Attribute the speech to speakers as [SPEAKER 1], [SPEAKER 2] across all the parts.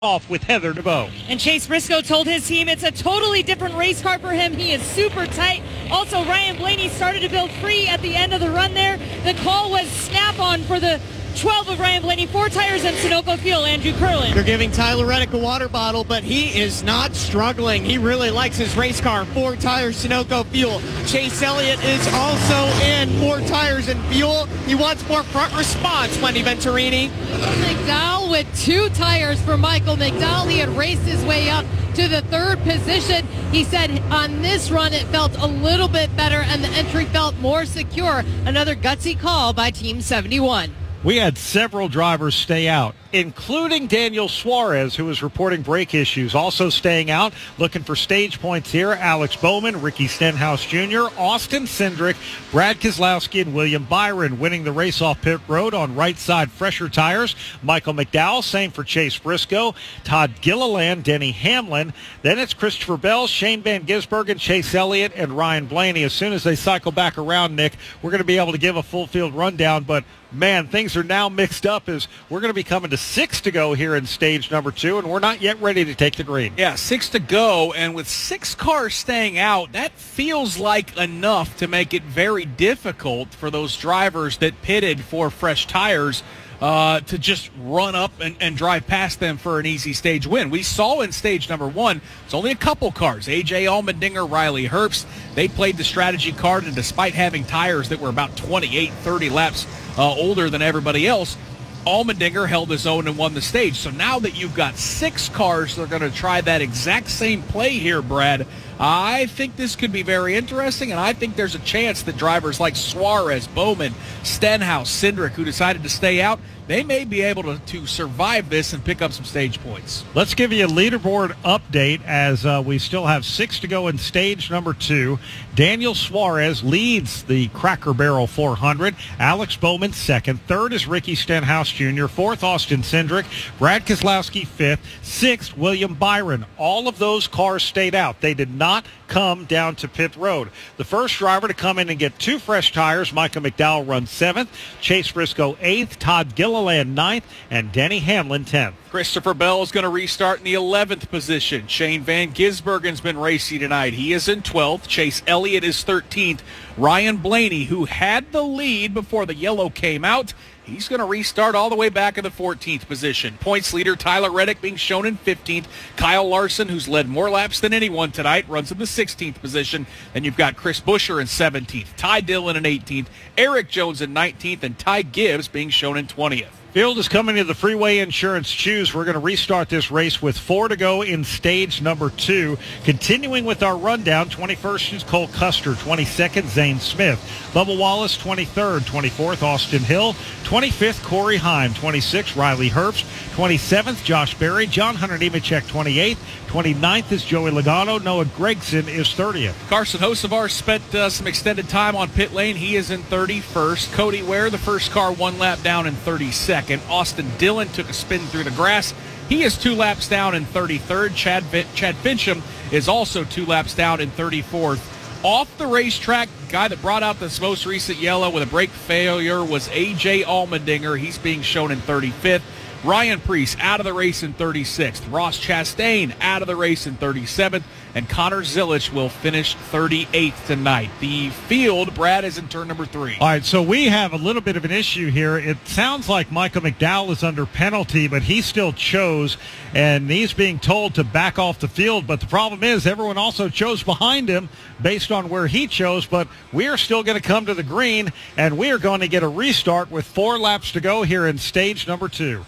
[SPEAKER 1] off with Heather DeBow.
[SPEAKER 2] And Chase Briscoe told his team it's a totally different race car for him. He is super tight. Also, Ryan Blaney started to build free at the end of the run there. The call was snap-on for the 12 of Ryan Blaney, 4 tires in Sunoco fuel. Andrew Curlin.
[SPEAKER 3] They're giving Tyler Reddick a water bottle, but he is not struggling. He really likes his race car. 4 tires, Sunoco fuel. Chase Elliott is also in 4 tires and fuel. He wants more front response, Wendy Venturini.
[SPEAKER 4] McDowell with 2 tires for Michael McDowell. He had raced his way up to the 3rd position. He said on this run it felt a little bit better and the entry felt more secure. Another gutsy call by Team 71.
[SPEAKER 1] We had several drivers stay out, including Daniel Suarez, who was reporting brake issues. Also staying out, looking for stage points here, Alex Bowman, Ricky Stenhouse Jr., Austin Cindric, Brad Keselowski, and William Byron winning the race off pit road on right side fresher tires. Michael McDowell, same for Chase Briscoe, Todd Gilliland, Denny Hamlin. Then it's Christopher Bell, Shane Van Gisbergen, Chase Elliott, and Ryan Blaney. As soon as they cycle back around, Nick, we're going to be able to give a full field rundown, but man, things are now mixed up as we're going to be coming to 6 to go here in stage number 2, and we're not yet ready to take the green.
[SPEAKER 5] Yeah, 6 to go, and with 6 cars staying out, that feels like enough to make it very difficult for those drivers that pitted for fresh tires to just run up and drive past them for an easy stage win. We saw in stage number 1, it's only a couple cars. A.J. Allmendinger, Riley Herbst, they played the strategy card, and despite having tires that were about 28, 30 laps older than everybody else, Allmendinger held his own and won the stage. So now that you've got 6 cars that are going to try that exact same play here, Brad, I think this could be very interesting, and I think there's a chance that drivers like Suarez, Bowman, Stenhouse, Cindric, who decided to stay out, they may be able to survive this and pick up some stage points.
[SPEAKER 1] Let's give you a leaderboard update as we still have 6 to go in stage number 2. Daniel Suarez leads the Cracker Barrel 400. Alex Bowman second. Third is Ricky Stenhouse Jr. Fourth, Austin Cindric. Brad Keselowski fifth. Sixth, William Byron. All of those cars stayed out. They did not come down to pit road. The first driver to come in and get 2 fresh tires, Michael McDowell, runs 7th. Chase Briscoe 8th. Todd Gilliland 9th. And Denny Hamlin 10th.
[SPEAKER 5] Christopher Bell is going to restart in the 11th position. Shane Van Gisbergen's been racing tonight. He is in 12th. Chase Elliott is 13th. Ryan Blaney, who had the lead before the yellow came out, he's going to restart all the way back in the 14th position. Points leader Tyler Reddick being shown in 15th. Kyle Larson, who's led more laps than anyone tonight, runs in the 16th position. And you've got Chris Buescher in 17th. Ty Dillon in 18th. Eric Jones in 19th. And Ty Gibbs being shown in 20th.
[SPEAKER 1] Field is coming to the Freeway Insurance Choose. We're going to restart this race with 4 to go in stage number 2. Continuing with our rundown, 21st is Cole Custer, 22nd, Zane Smith. Bubba Wallace, 23rd, 24th, Austin Hill, 25th, Corey Heim, 26th, Riley Herbst, 27th, Josh Berry, John Hunter Nemechek, 28th, 29th is Joey Logano, Noah Gragson is 30th.
[SPEAKER 5] Carson Hocevar spent some extended time on pit lane. He is in 31st. Cody Ware, the first car, 1 lap down in 32nd. Austin Dillon took a spin through the grass. He is 2 laps down in 33rd. Chad Fincham is also 2 laps down in 34th. Off the racetrack, the guy that brought out this most recent yellow with a brake failure was A.J. Allmendinger. He's being shown in 35th. Ryan Preece out of the race in 36th. Ross Chastain out of the race in 37th. And Connor Zilich will finish 38th tonight. The field, Brad, is in turn number 3.
[SPEAKER 1] All right, so we have a little bit of an issue here. It sounds like Michael McDowell is under penalty, but he still chose, and he's being told to back off the field. But the problem is everyone also chose behind him based on where he chose, but we are still going to come to the green, and we are going to get a restart with 4 laps to go here in stage number 2.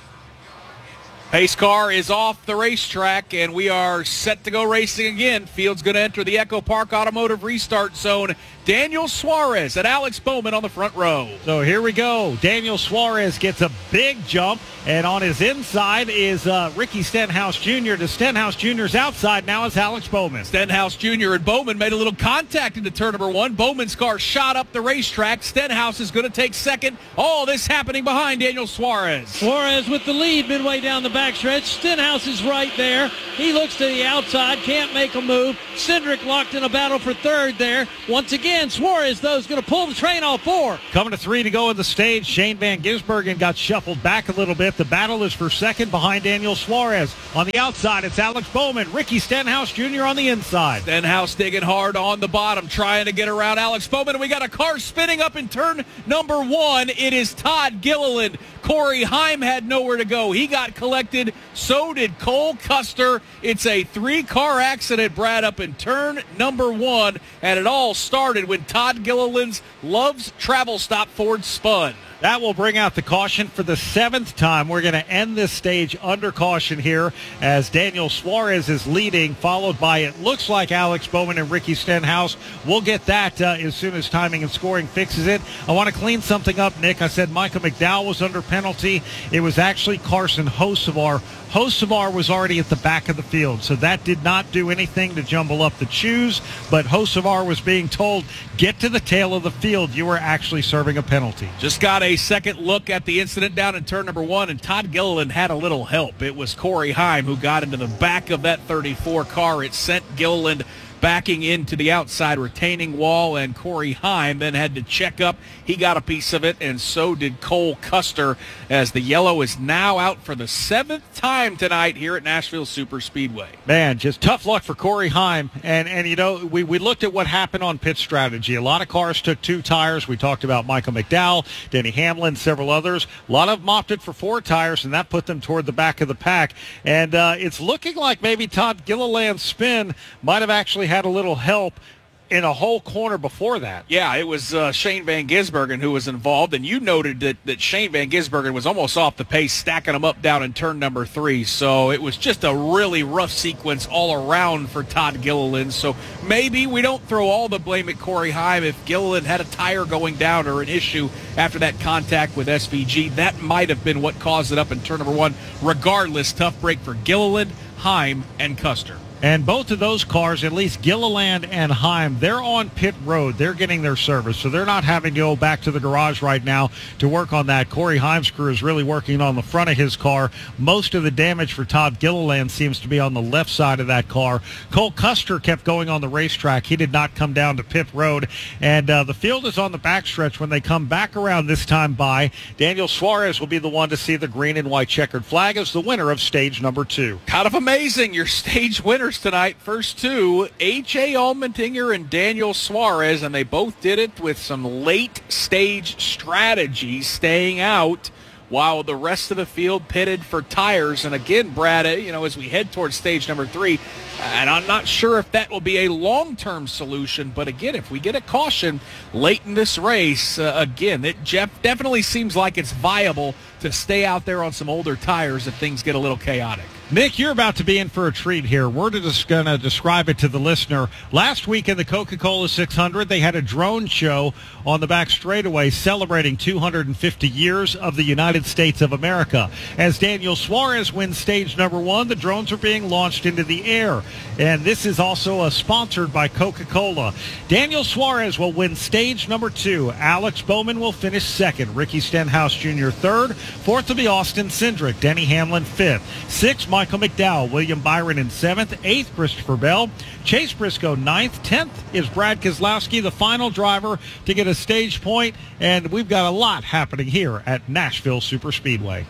[SPEAKER 5] Pace car is off the racetrack, and we are set to go racing again. Field's going to enter the Echo Park Automotive restart zone. Daniel Suarez and Alex Bowman on the front row.
[SPEAKER 1] So here we go. Daniel Suarez gets a big jump, and on his inside is Ricky Stenhouse Jr. To Stenhouse Jr.'s outside now is Alex Bowman.
[SPEAKER 5] Stenhouse Jr. and Bowman made a little contact into turn number 1. Bowman's car shot up the racetrack. Stenhouse is going to take second. All this happening behind Daniel Suarez.
[SPEAKER 6] Suarez with the lead midway down the backstretch. Stenhouse is right there. He looks to the outside, can't make a move. Cindric locked in a battle for third there. Once again, again. Suarez, though, is going to pull the train off 4.
[SPEAKER 1] Coming to 3 to go in the stage. Shane Van Gisbergen got shuffled back a little bit. The battle is for second behind Daniel Suarez. On the outside, it's Alex Bowman. Ricky Stenhouse Jr. on the inside.
[SPEAKER 5] Stenhouse digging hard on the bottom, trying to get around Alex Bowman. We got a car spinning up in turn number 1. It is Todd Gilliland. Corey Heim had nowhere to go. He got collected. So did Cole Custer. It's a 3-car accident, Brad, up in turn number 1. And it all started when Todd Gilliland's Love's Travel Stop Ford spun.
[SPEAKER 1] That will bring out the caution for the 7th time. We're going to end this stage under caution here as Daniel Suarez is leading, followed by, it looks like, Alex Bowman and Ricky Stenhouse. We'll get that as soon as timing and scoring fixes it. I want to clean something up, Nick. I said Michael McDowell was under penalty. It was actually Carson Hocevar. Hocevar was already at the back of the field, so that did not do anything to jumble up the chews, but Hocevar was being told, get to the tail of the field. You were actually serving a penalty.
[SPEAKER 5] Just got a second look at the incident down in turn number 1, and Todd Gilliland had a little help. It was Corey Heim who got into the back of that 34 car. It sent Gilliland backing into the outside retaining wall, and Corey Heim then had to check up. He got a piece of it, and so did Cole Custer, as the yellow is now out for the 7th time tonight here at Nashville Superspeedway.
[SPEAKER 1] Man, just tough luck for Corey Heim. And you know, we looked at what happened on pit strategy. A lot of cars took 2 tires. We talked about Michael McDowell, Denny Hamlin, several others. A lot of them opted for 4 tires, and that put them toward the back of the pack. And it's looking like maybe Todd Gilliland's spin might have actually had a little help in a whole corner before that.
[SPEAKER 5] Yeah, it was Shane Van Gisbergen who was involved, and you noted that Shane Van Gisbergen was almost off the pace, stacking them up down in turn number 3. So it was just a really rough sequence all around for Todd Gilliland. So maybe we don't throw all the blame at Corey Heim. If Gilliland had a tire going down or an issue after that contact with SVG, that might have been what caused it up in turn number 1. Regardless, tough break for Gilliland, Heim, and Custer.
[SPEAKER 1] And both of those cars, at least Gilliland and Heim, they're on pit road. They're getting their service, so they're not having to go back to the garage right now to work on that. Corey Heim's crew is really working on the front of his car. Most of the damage for Todd Gilliland seems to be on the left side of that car. Cole Custer kept going on the racetrack. He did not come down to pit road. And the field is on the backstretch when they come back around this time by. Daniel Suarez will be the one to see the green and white checkered flag as the winner of stage number 2.
[SPEAKER 5] Kind of amazing, your stage winners tonight. First 2, A.J. Allmendinger and Daniel Suarez, and they both did it with some late stage strategy, staying out while the rest of the field pitted for tires. And again, Brad, as we head towards stage number 3, and I'm not sure if that will be a long-term solution, but again, if we get a caution late in this race, again, it definitely seems like it's viable to stay out there on some older tires if things get a little chaotic.
[SPEAKER 1] Nick, you're about to be in for a treat here. We're just going to describe it to the listener. Last week in the Coca-Cola 600, they had a drone show on the back straightaway celebrating 250 years of the United States of America. As Daniel Suarez wins stage number 1, the drones are being launched into the air. And this is also sponsored by Coca-Cola. Daniel Suarez will win stage number 2. Alex Bowman will finish 2nd. Ricky Stenhouse Jr. 3rd. 4th will be Austin Cindric. Denny Hamlin 5th. 6th, Michael McDowell. William Byron in 7th. 8th, Christopher Bell. Chase Briscoe 9th. 10th is Brad Keselowski, the final driver to get a stage point. And we've got a lot happening here at Nashville Superspeedway.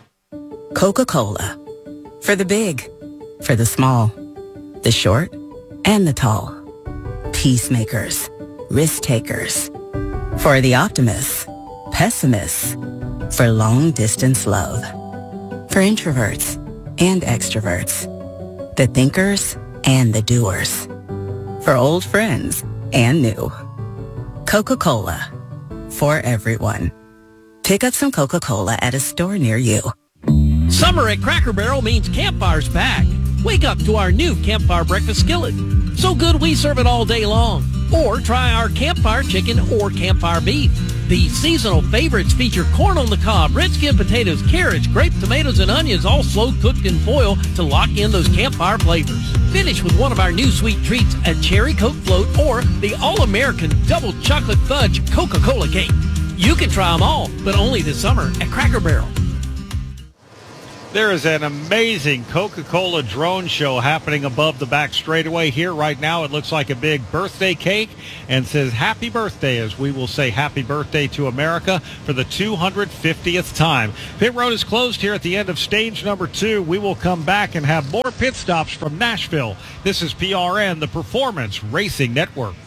[SPEAKER 7] Coca-Cola. For the big, for the small, the short, and the tall. Peacemakers, risk takers. For the optimists, pessimists. For long-distance love. For introverts and extroverts. The thinkers and the doers. For old friends and new. Coca-Cola. For everyone. Pick up some Coca-Cola at a store near you.
[SPEAKER 6] Summer at Cracker Barrel means Campfire's back. Wake up to our new Campfire breakfast skillet. So good we serve it all day long. Or try our Campfire chicken or Campfire beef. These seasonal favorites feature corn on the cob, red skin potatoes, carrots, grape tomatoes, and onions, all slow cooked in foil to lock in those Campfire flavors. Finish with one of our new sweet treats, a cherry Coke float or the all-American double chocolate fudge Coca-Cola cake. You can try them all, but only this summer at Cracker Barrel.
[SPEAKER 1] There is an amazing Coca-Cola drone show happening above the back straightaway here right now. It looks like a big birthday cake and says happy birthday, as we will say happy birthday to America for the 250th time. Pit road is closed here at the end of stage number 2. We will come back and have more pit stops from Nashville. This is PRN, the Performance Racing Network.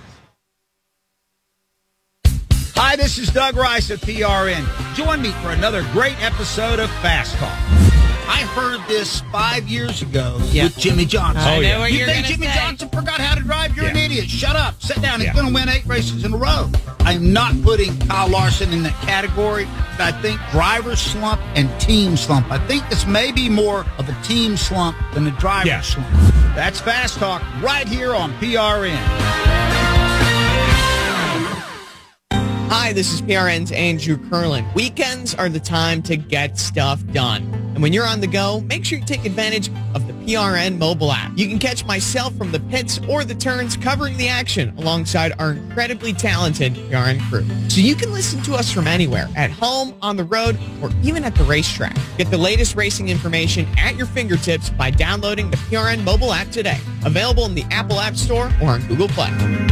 [SPEAKER 8] Hi, this is Doug Rice of PRN. Join me for another great episode of Fast Talk. I heard this 5 years ago with Jimmy Johnson.
[SPEAKER 3] I know what
[SPEAKER 8] you
[SPEAKER 3] you're
[SPEAKER 8] think
[SPEAKER 3] gonna
[SPEAKER 8] Jimmy
[SPEAKER 3] say.
[SPEAKER 8] Johnson forgot how to drive? You're an idiot. Shut up. Sit down. He's going to win 8 races in a row. I'm not putting Kyle Larson in that category, but I think driver slump and team slump. I think this may be more of a team slump than a driver slump. That's Fast Talk right here on PRN.
[SPEAKER 3] Hi, this is PRN's Andrew Curlin. Weekends are the time to get stuff done. And when you're on the go, make sure you take advantage of the PRN mobile app. You can catch myself from the pits or the turns covering the action alongside our incredibly talented PRN crew. So you can listen to us from anywhere, at home, on the road, or even at the racetrack. Get the latest racing information at your fingertips by downloading the PRN mobile app today. Available in the Apple App Store or on Google Play.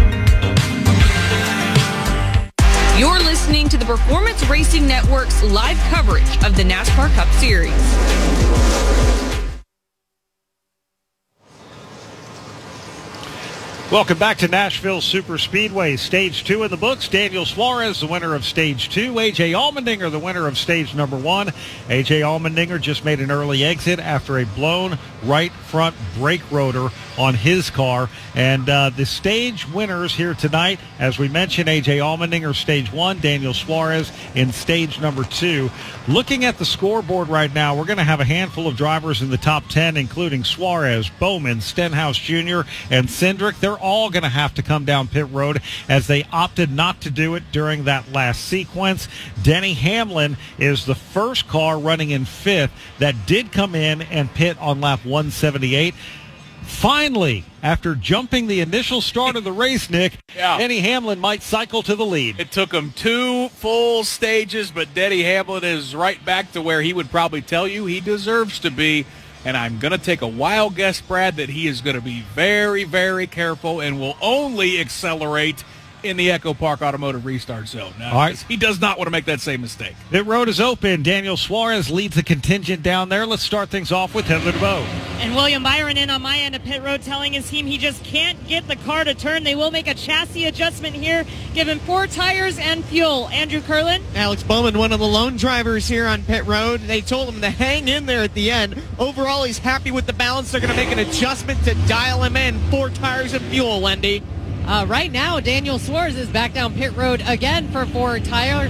[SPEAKER 9] You're listening to the Performance Racing Network's live coverage of the NASCAR Cup Series.
[SPEAKER 1] Welcome back to Nashville Super Speedway. Stage 2 in the books. Daniel Suarez, the winner of Stage 2. A.J. Allmendinger, the winner of Stage number 1. A.J. Allmendinger just made an early exit after a blown right front brake rotor on his car. And the stage winners here tonight, as we mentioned, A.J. Allmendinger, Stage 1. Daniel Suarez in Stage number 2. Looking at the scoreboard right now, we're going to have a handful of drivers in the top 10, including Suarez, Bowman, Stenhouse Jr., and Cindric. They're all going to have to come down pit road as they opted not to do it during that last sequence. Denny Hamlin is the first car running in 5th that did come in and pit on lap 178. Finally, after jumping the initial start of the race, Nick, Denny Hamlin might cycle to the lead.
[SPEAKER 5] It took him 2 full stages, but Denny Hamlin is right back to where he would probably tell you he deserves to be. And I'm going to take a wild guess, Brad, that he is going to be very, very careful and will only accelerate in the Echo Park Automotive Restart Zone. Now, all right. He does not want to make that same mistake.
[SPEAKER 1] The road is open. Daniel Suarez leads the contingent down there. Let's start things off with Heather DeBow.
[SPEAKER 2] And William Byron in on my end of pit road telling his team he just can't get the car to turn. They will make a chassis adjustment here, give him 4 tires and fuel. Andrew Curlin.
[SPEAKER 3] Alex Bowman, one of the lone drivers here on pit road. They told him to hang in there at the end. Overall, he's happy with the balance. They're going to make an adjustment to dial him in. 4 tires and fuel, Wendy.
[SPEAKER 4] Right now, Daniel Suarez is back down pit road again for 4 tires.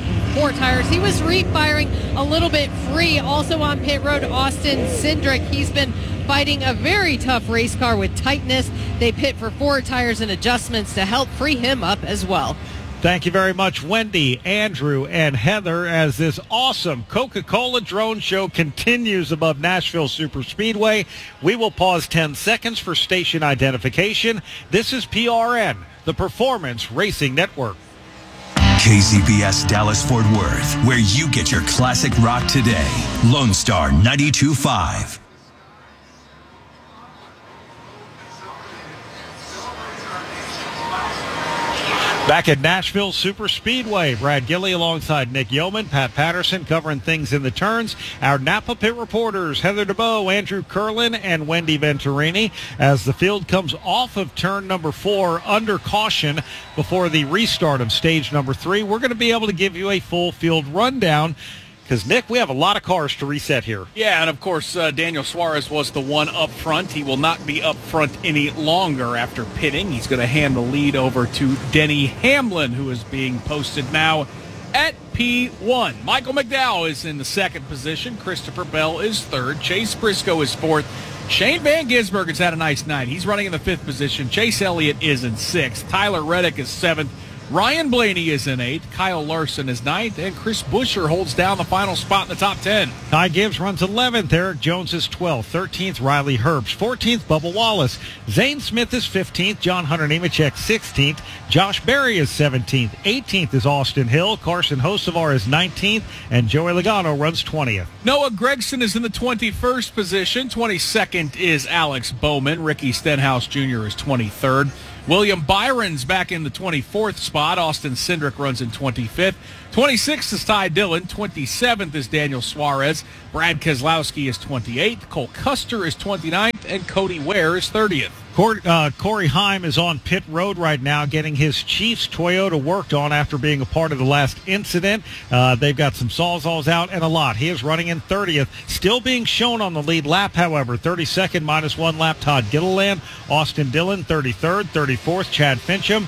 [SPEAKER 4] He was re-firing a little bit free. Also on pit road, Austin Cindric. He's been fighting a very tough race car with tightness. They pit for 4 tires and adjustments to help free him up as well.
[SPEAKER 1] Thank you very much, Wendy, Andrew, and Heather, as this awesome Coca-Cola drone show continues above Nashville Super Speedway. We will pause 10 seconds for station identification. This is PRN, the Performance Racing Network.
[SPEAKER 10] KCBS Dallas-Fort Worth, where you get your classic rock today. Lone Star 92.5.
[SPEAKER 1] Back at Nashville Super Speedway, Brad Gilley alongside Nick Yeoman, Pat Patterson covering things in the turns. Our Napa Pit reporters, Heather DeBow, Andrew Curlin, and Wendy Venturini, as the field comes off of turn number 4 under caution before the restart of stage number 3. We're going to be able to give you a full field rundown because, Nick, we have a lot of cars to reset here.
[SPEAKER 5] Yeah, and of course, Daniel Suarez was the one up front. He will not be up front any longer after pitting. He's going to hand the lead over to Denny Hamlin, who is being posted now at P1. Michael McDowell is in the 2nd position. Christopher Bell is 3rd. Chase Briscoe is 4th. Shane Van Gisbergen has had a nice night. He's running in the 5th position. Chase Elliott is in 6th. Tyler Reddick is 7th. Ryan Blaney is in 8th, Kyle Larson is 9th, and Chris Buescher holds down the final spot in the top 10.
[SPEAKER 1] Ty Gibbs runs 11th. Eric Jones is 12th. 13th, Riley Herbst. 14th, Bubba Wallace. Zane Smith is 15th. John Hunter Nemechek 16th. Josh Berry is 17th. 18th is Austin Hill. Carson Hocevar is 19th. And Joey Logano runs 20th.
[SPEAKER 5] Noah Gragson is in the 21st position. 22nd is Alex Bowman. Ricky Stenhouse Jr. is 23rd. William Byron's back in the 24th spot. Austin Cindric runs in 25th. 26th is Ty Dillon. 27th is Daniel Suarez. Brad Keselowski is 28th. Cole Custer is 29th. And Cody Ware is 30th.
[SPEAKER 1] Corey Heim is on pit road right now getting his Chiefs Toyota worked on after being a part of the last incident. They've got some sawzalls out and a lot. He is running in 30th. Still being shown on the lead lap, however. 32nd, -1 lap, Todd Gilliland. Austin Dillon, 33rd. 34th, Chad Fincham.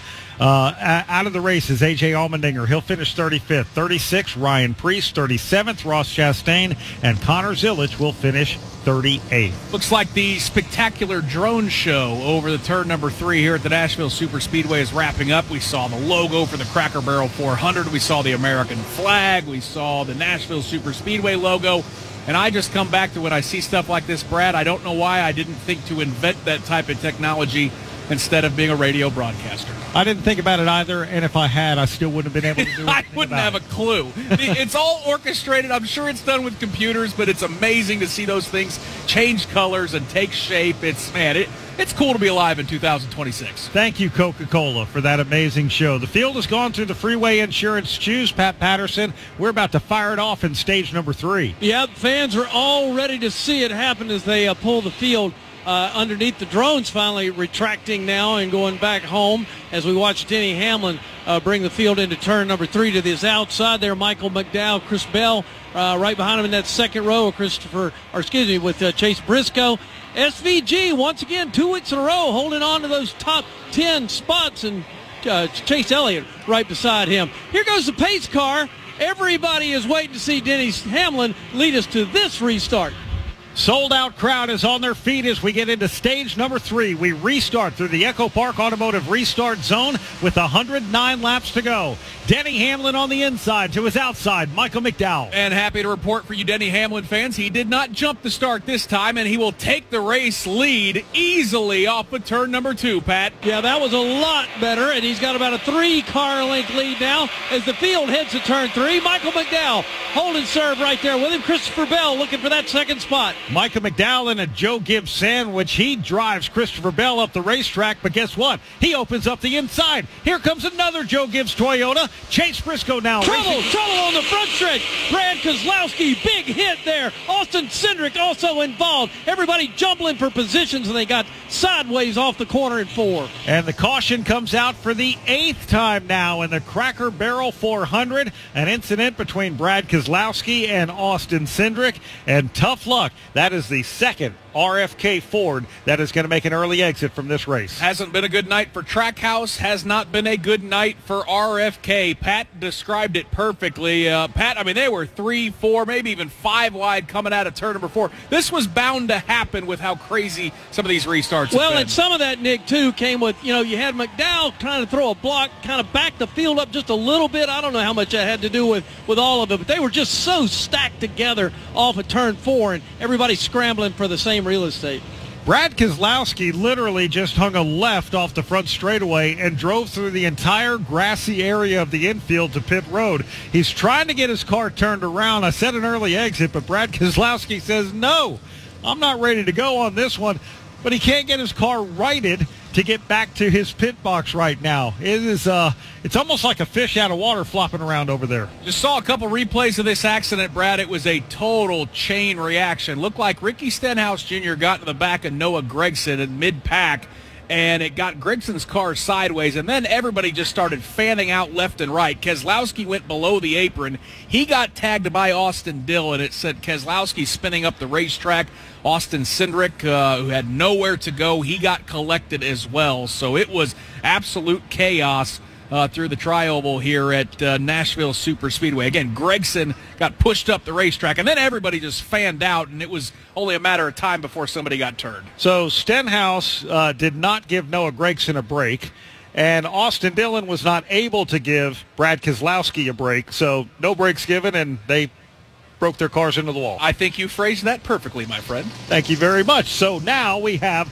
[SPEAKER 1] Out of the race is A.J. Allmendinger. He'll finish 35th. 36th, Ryan Preece. 37th, Ross Chastain. And Connor Zilisch will finish 38th.
[SPEAKER 5] Looks like the spectacular drone show over the turn number 3 here at the Nashville Superspeedway is wrapping up. We saw the logo for the Cracker Barrel 400. We saw the American flag. We saw the Nashville Superspeedway logo. And I just come back to when I see stuff like this, Brad, I don't know why I didn't think to invent that type of technology instead of being a radio broadcaster.
[SPEAKER 1] I didn't think about it either, and if I had, I still wouldn't have been able to do it.
[SPEAKER 5] I wouldn't have a clue. It's all orchestrated. I'm sure it's done with computers, but it's amazing to see those things change colors and take shape. It's cool to be alive in 2026.
[SPEAKER 1] Thank you, Coca-Cola, for that amazing show. The field has gone through the Freeway Insurance Choose, Pat Patterson. We're about to fire it off in stage number 3.
[SPEAKER 11] Yeah, fans are all ready to see it happen as they pull the field underneath. The drones finally retracting now and going back home as we watch Denny Hamlin bring the field into turn number 3 to this outside there. Michael McDowell, Chris Bell right behind him in that second row with Chase Briscoe. SVG once again 2 weeks in a row holding on to those top 10 spots, and Chase Elliott right beside him. Here goes the pace car. Everybody is waiting to see Denny Hamlin lead us to this restart.
[SPEAKER 1] Sold-out crowd is on their feet as we get into stage number 3. We restart through the Echo Park Automotive Restart Zone with 109 laps to go. Denny Hamlin on the inside to his outside, Michael McDowell.
[SPEAKER 5] And happy to report for you Denny Hamlin fans, he did not jump the start this time, and he will take the race lead easily off of turn number 2, Pat.
[SPEAKER 11] Yeah, that was a lot better, and he's got about a 3-car length lead now as the field heads to turn 3. Michael McDowell holding serve right there with him. Christopher Bell looking for that second spot.
[SPEAKER 1] Michael McDowell in a Joe Gibbs sandwich. He drives Christopher Bell up the racetrack, but guess what? He opens up the inside. Here comes another Joe Gibbs Toyota. Chase Briscoe now.
[SPEAKER 11] Trouble on the front stretch. Brad Keselowski, big hit there. Austin Cindric also involved. Everybody jumbling for positions, and they got sideways off the corner in 4.
[SPEAKER 1] And the caution comes out for the 8th time now in the Cracker Barrel 400. An incident between Brad Keselowski and Austin Cindric. And tough luck. That is the second RFK Ford that is going to make an early exit from this race.
[SPEAKER 5] Hasn't been a good night for Trackhouse. Has not been a good night for RFK. Pat described it perfectly. Pat, I mean, they were 3, 4, maybe even 5 wide coming out of turn number 4. This was bound to happen with how crazy some of these restarts have been.
[SPEAKER 11] And some of that, Nick, too, came with, you had McDowell trying to throw a block, kind of back the field up just a little bit. I don't know how much that had to do with all of it, but they were just so stacked together off of turn 4, and everybody scrambling for the same real estate.
[SPEAKER 1] Brad Keselowski literally just hung a left off the front straightaway and drove through the entire grassy area of the infield to pit road. He's trying to get his car turned around. I said an early exit, but Brad Keselowski says, no, I'm not ready to go on this one. But he can't get his car righted to get back to his pit box right now. It's almost like a fish out of water flopping around over there.
[SPEAKER 5] Just saw a couple replays of this accident, Brad. It was a total chain reaction. Looked like Ricky Stenhouse Jr. got to the back of Noah Gragson in mid-pack, and it got Gregson's car sideways, and then everybody just started fanning out left and right. Keselowski went below the apron. He got tagged by Austin Dillon. It said Keselowski spinning up the racetrack. Austin Cindric, who had nowhere to go, he got collected as well. So it was absolute chaos through the tri-oval here at Nashville Superspeedway. Again, Gragson got pushed up the racetrack, and then everybody just fanned out, and it was only a matter of time before somebody got turned.
[SPEAKER 1] So Stenhouse did not give Noah Gragson a break. And Austin Dillon was not able to give Brad Keselowski a break, so no breaks given, and they broke their cars into the wall.
[SPEAKER 5] I think you phrased that perfectly, my friend.
[SPEAKER 1] Thank you very much. So now we have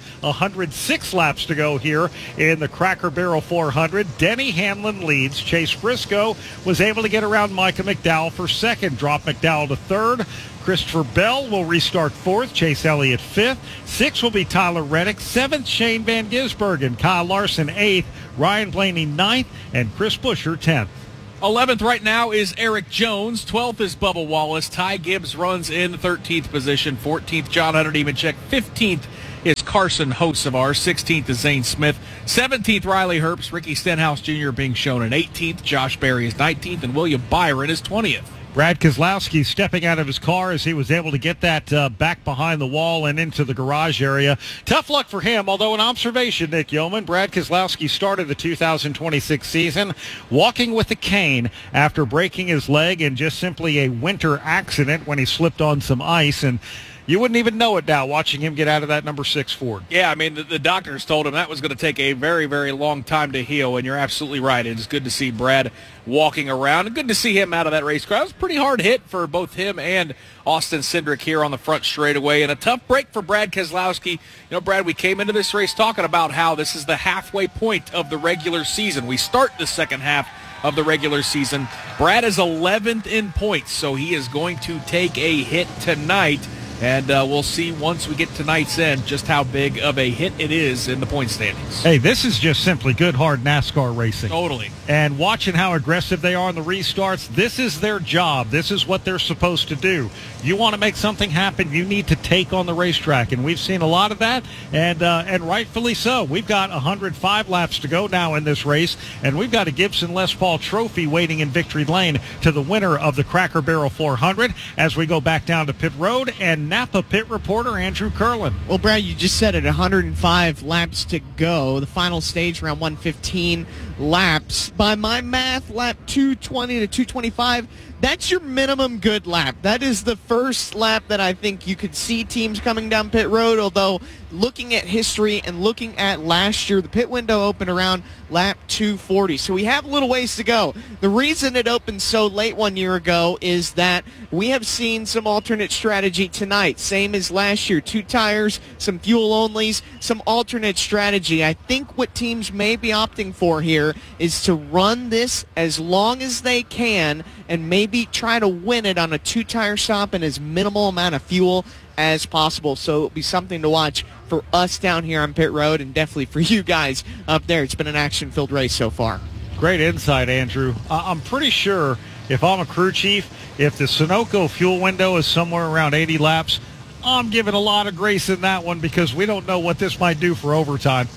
[SPEAKER 1] 106 laps to go here in the Cracker Barrel 400. Denny Hamlin leads. Chase Briscoe was able to get around Micah McDowell for second, drop McDowell to third. Christopher Bell will restart fourth. Chase Elliott fifth. Sixth will be Tyler Reddick. Seventh, Shane Van Gisbergen. Kyle Larson eighth. Ryan Blaney ninth. And Chris Buescher 10th.
[SPEAKER 5] 11th right now is Eric Jones. 12th is Bubba Wallace. Ty Gibbs runs in 13th position. 14th, John Hunter Nemechek. 15th is Carson Hocevar. 16th is Zane Smith. 17th, Riley Herbst. Ricky Stenhouse Jr. being shown in 18th. Josh Berry is 19th. And William Byron is 20th.
[SPEAKER 1] Brad Keselowski stepping out of his car as he was able to get that back behind the wall and into the garage area. Tough luck for him, although an observation, Nick Yeoman. Brad Keselowski started the 2026 season walking with a cane after breaking his leg in just simply a winter accident when he slipped on some ice. And you wouldn't even know it now watching him get out of that number 6 Ford.
[SPEAKER 5] Yeah, I mean, the doctors told him that was going to take a very, very long time to heal, and you're absolutely right. It's good to see Brad walking around, and good to see him out of that race car. It was a pretty hard hit for both him and Austin Cindric here on the front straightaway, and a tough break for Brad Keselowski. You know, Brad, we came into this race talking about how this is the halfway point of the regular season. We start the second half of the regular season. Brad is 11th in points, so he is going to take a hit tonight. And we'll see once we get to tonight's end just how big of a hit it is in the point standings.
[SPEAKER 1] Hey, this is just simply good, hard NASCAR racing.
[SPEAKER 5] Totally.
[SPEAKER 1] And watching how aggressive they are in the restarts, this is their job. This is what they're supposed to do. You want to make something happen, you need to take on the racetrack. And we've seen a lot of that, and rightfully so. We've got 105 laps to go now in this race, and we've got a Gibson Les Paul Trophy waiting in victory lane to the winner of the Cracker Barrel 400 as we go back down to pit road and Napa pit reporter Andrew Curlin.
[SPEAKER 3] Well, Brad, you just said it, 105 laps to go. The final stage around 115 laps. By my math, lap 220 to 225, that's your minimum good lap. That is the first lap that I think you could see teams coming down pit road, although looking at history and looking at last year, the pit window opened around lap 240. So we have a little ways to go. The reason it opened so late 1 year ago is that we have seen some alternate strategy tonight. Same as last year. 2 tires, some fuel onlys, some alternate strategy. I think what teams may be opting for here is to run this as long as they can and maybe try to win it on a 2-tire stop and as minimal amount of fuel as possible. So it'll be something to watch for us down here on pit road and definitely for you guys up there. It's been an action-filled race so far.
[SPEAKER 1] Great insight, Andrew. I'm pretty sure if I'm a crew chief, if the Sunoco fuel window is somewhere around 80 laps, I'm giving a lot of grace in that one because we don't know what this might do for overtime.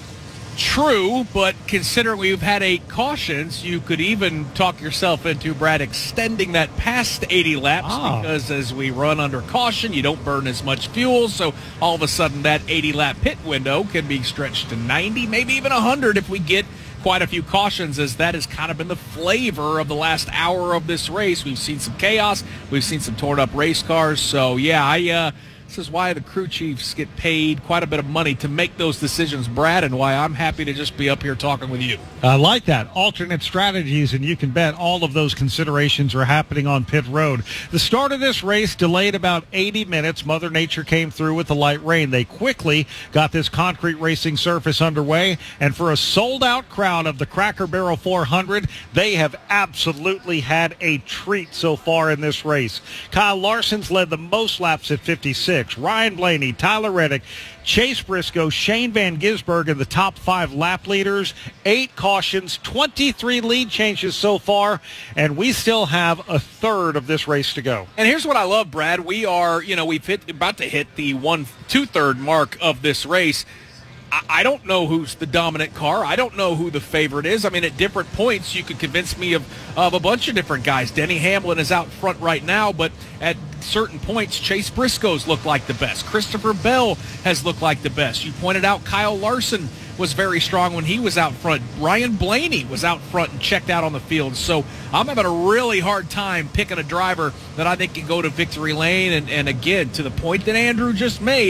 [SPEAKER 5] True, but considering we've had 8 cautions, you could even talk yourself into, Brad, extending that past 80 laps because as we run under caution, you don't burn as much fuel, so all of a sudden that 80-lap pit window can be stretched to 90, maybe even 100 if we get quite a few cautions, as that has kind of been the flavor of the last hour of this race. We've seen some chaos. We've seen some torn-up race cars. So, yeah, this is why the crew chiefs get paid quite a bit of money to make those decisions, Brad, and why I'm happy to just be up here talking with you.
[SPEAKER 1] I like that. Alternate strategies, and you can bet all of those considerations are happening on pit road. The start of this race delayed about 80 minutes. Mother Nature came through with the light rain. They quickly got this concrete racing surface underway, and for a sold-out crowd of the Cracker Barrel 400, they have absolutely had a treat so far in this race. Kyle Larson's led the most laps at 56. Ryan Blaney, Tyler Reddick, Chase Briscoe, Shane Van Gisbergen, the top 5 lap leaders, 8 cautions, 23 lead changes so far, and we still have a third of this race to go.
[SPEAKER 5] And here's what I love, Brad. We are, we've about to hit the 1/2 mark of this race. I don't know who's the dominant car. I don't know who the favorite is. I mean, at different points, you could convince me of a bunch of different guys. Denny Hamlin is out front right now, but at certain points, Chase Briscoe's looked like the best. Christopher Bell has looked like the best. You pointed out Kyle Larson was very strong when he was out front. Ryan Blaney was out front and checked out on the field. So I'm having a really hard time picking a driver that I think can go to victory lane. And again, to the point that Andrew just made,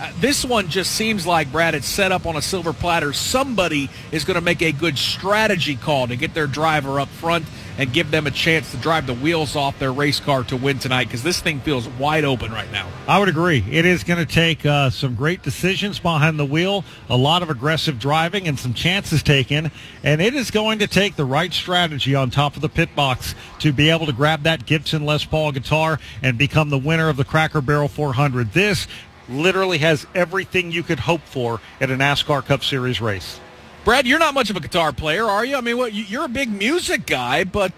[SPEAKER 5] This one just seems like, Brad, it's set up on a silver platter. Somebody is going to make a good strategy call to get their driver up front and give them a chance to drive the wheels off their race car to win tonight, because this thing feels wide open right now.
[SPEAKER 1] I would agree. It is going to take some great decisions behind the wheel, a lot of aggressive driving, and some chances taken. And it is going to take the right strategy on top of the pit box to be able to grab that Gibson Les Paul guitar and become the winner of the Cracker Barrel 400. This literally has everything you could hope for at a NASCAR Cup Series race.
[SPEAKER 5] Brad, you're not much of a guitar player, are you? I mean, you're a big music guy, but,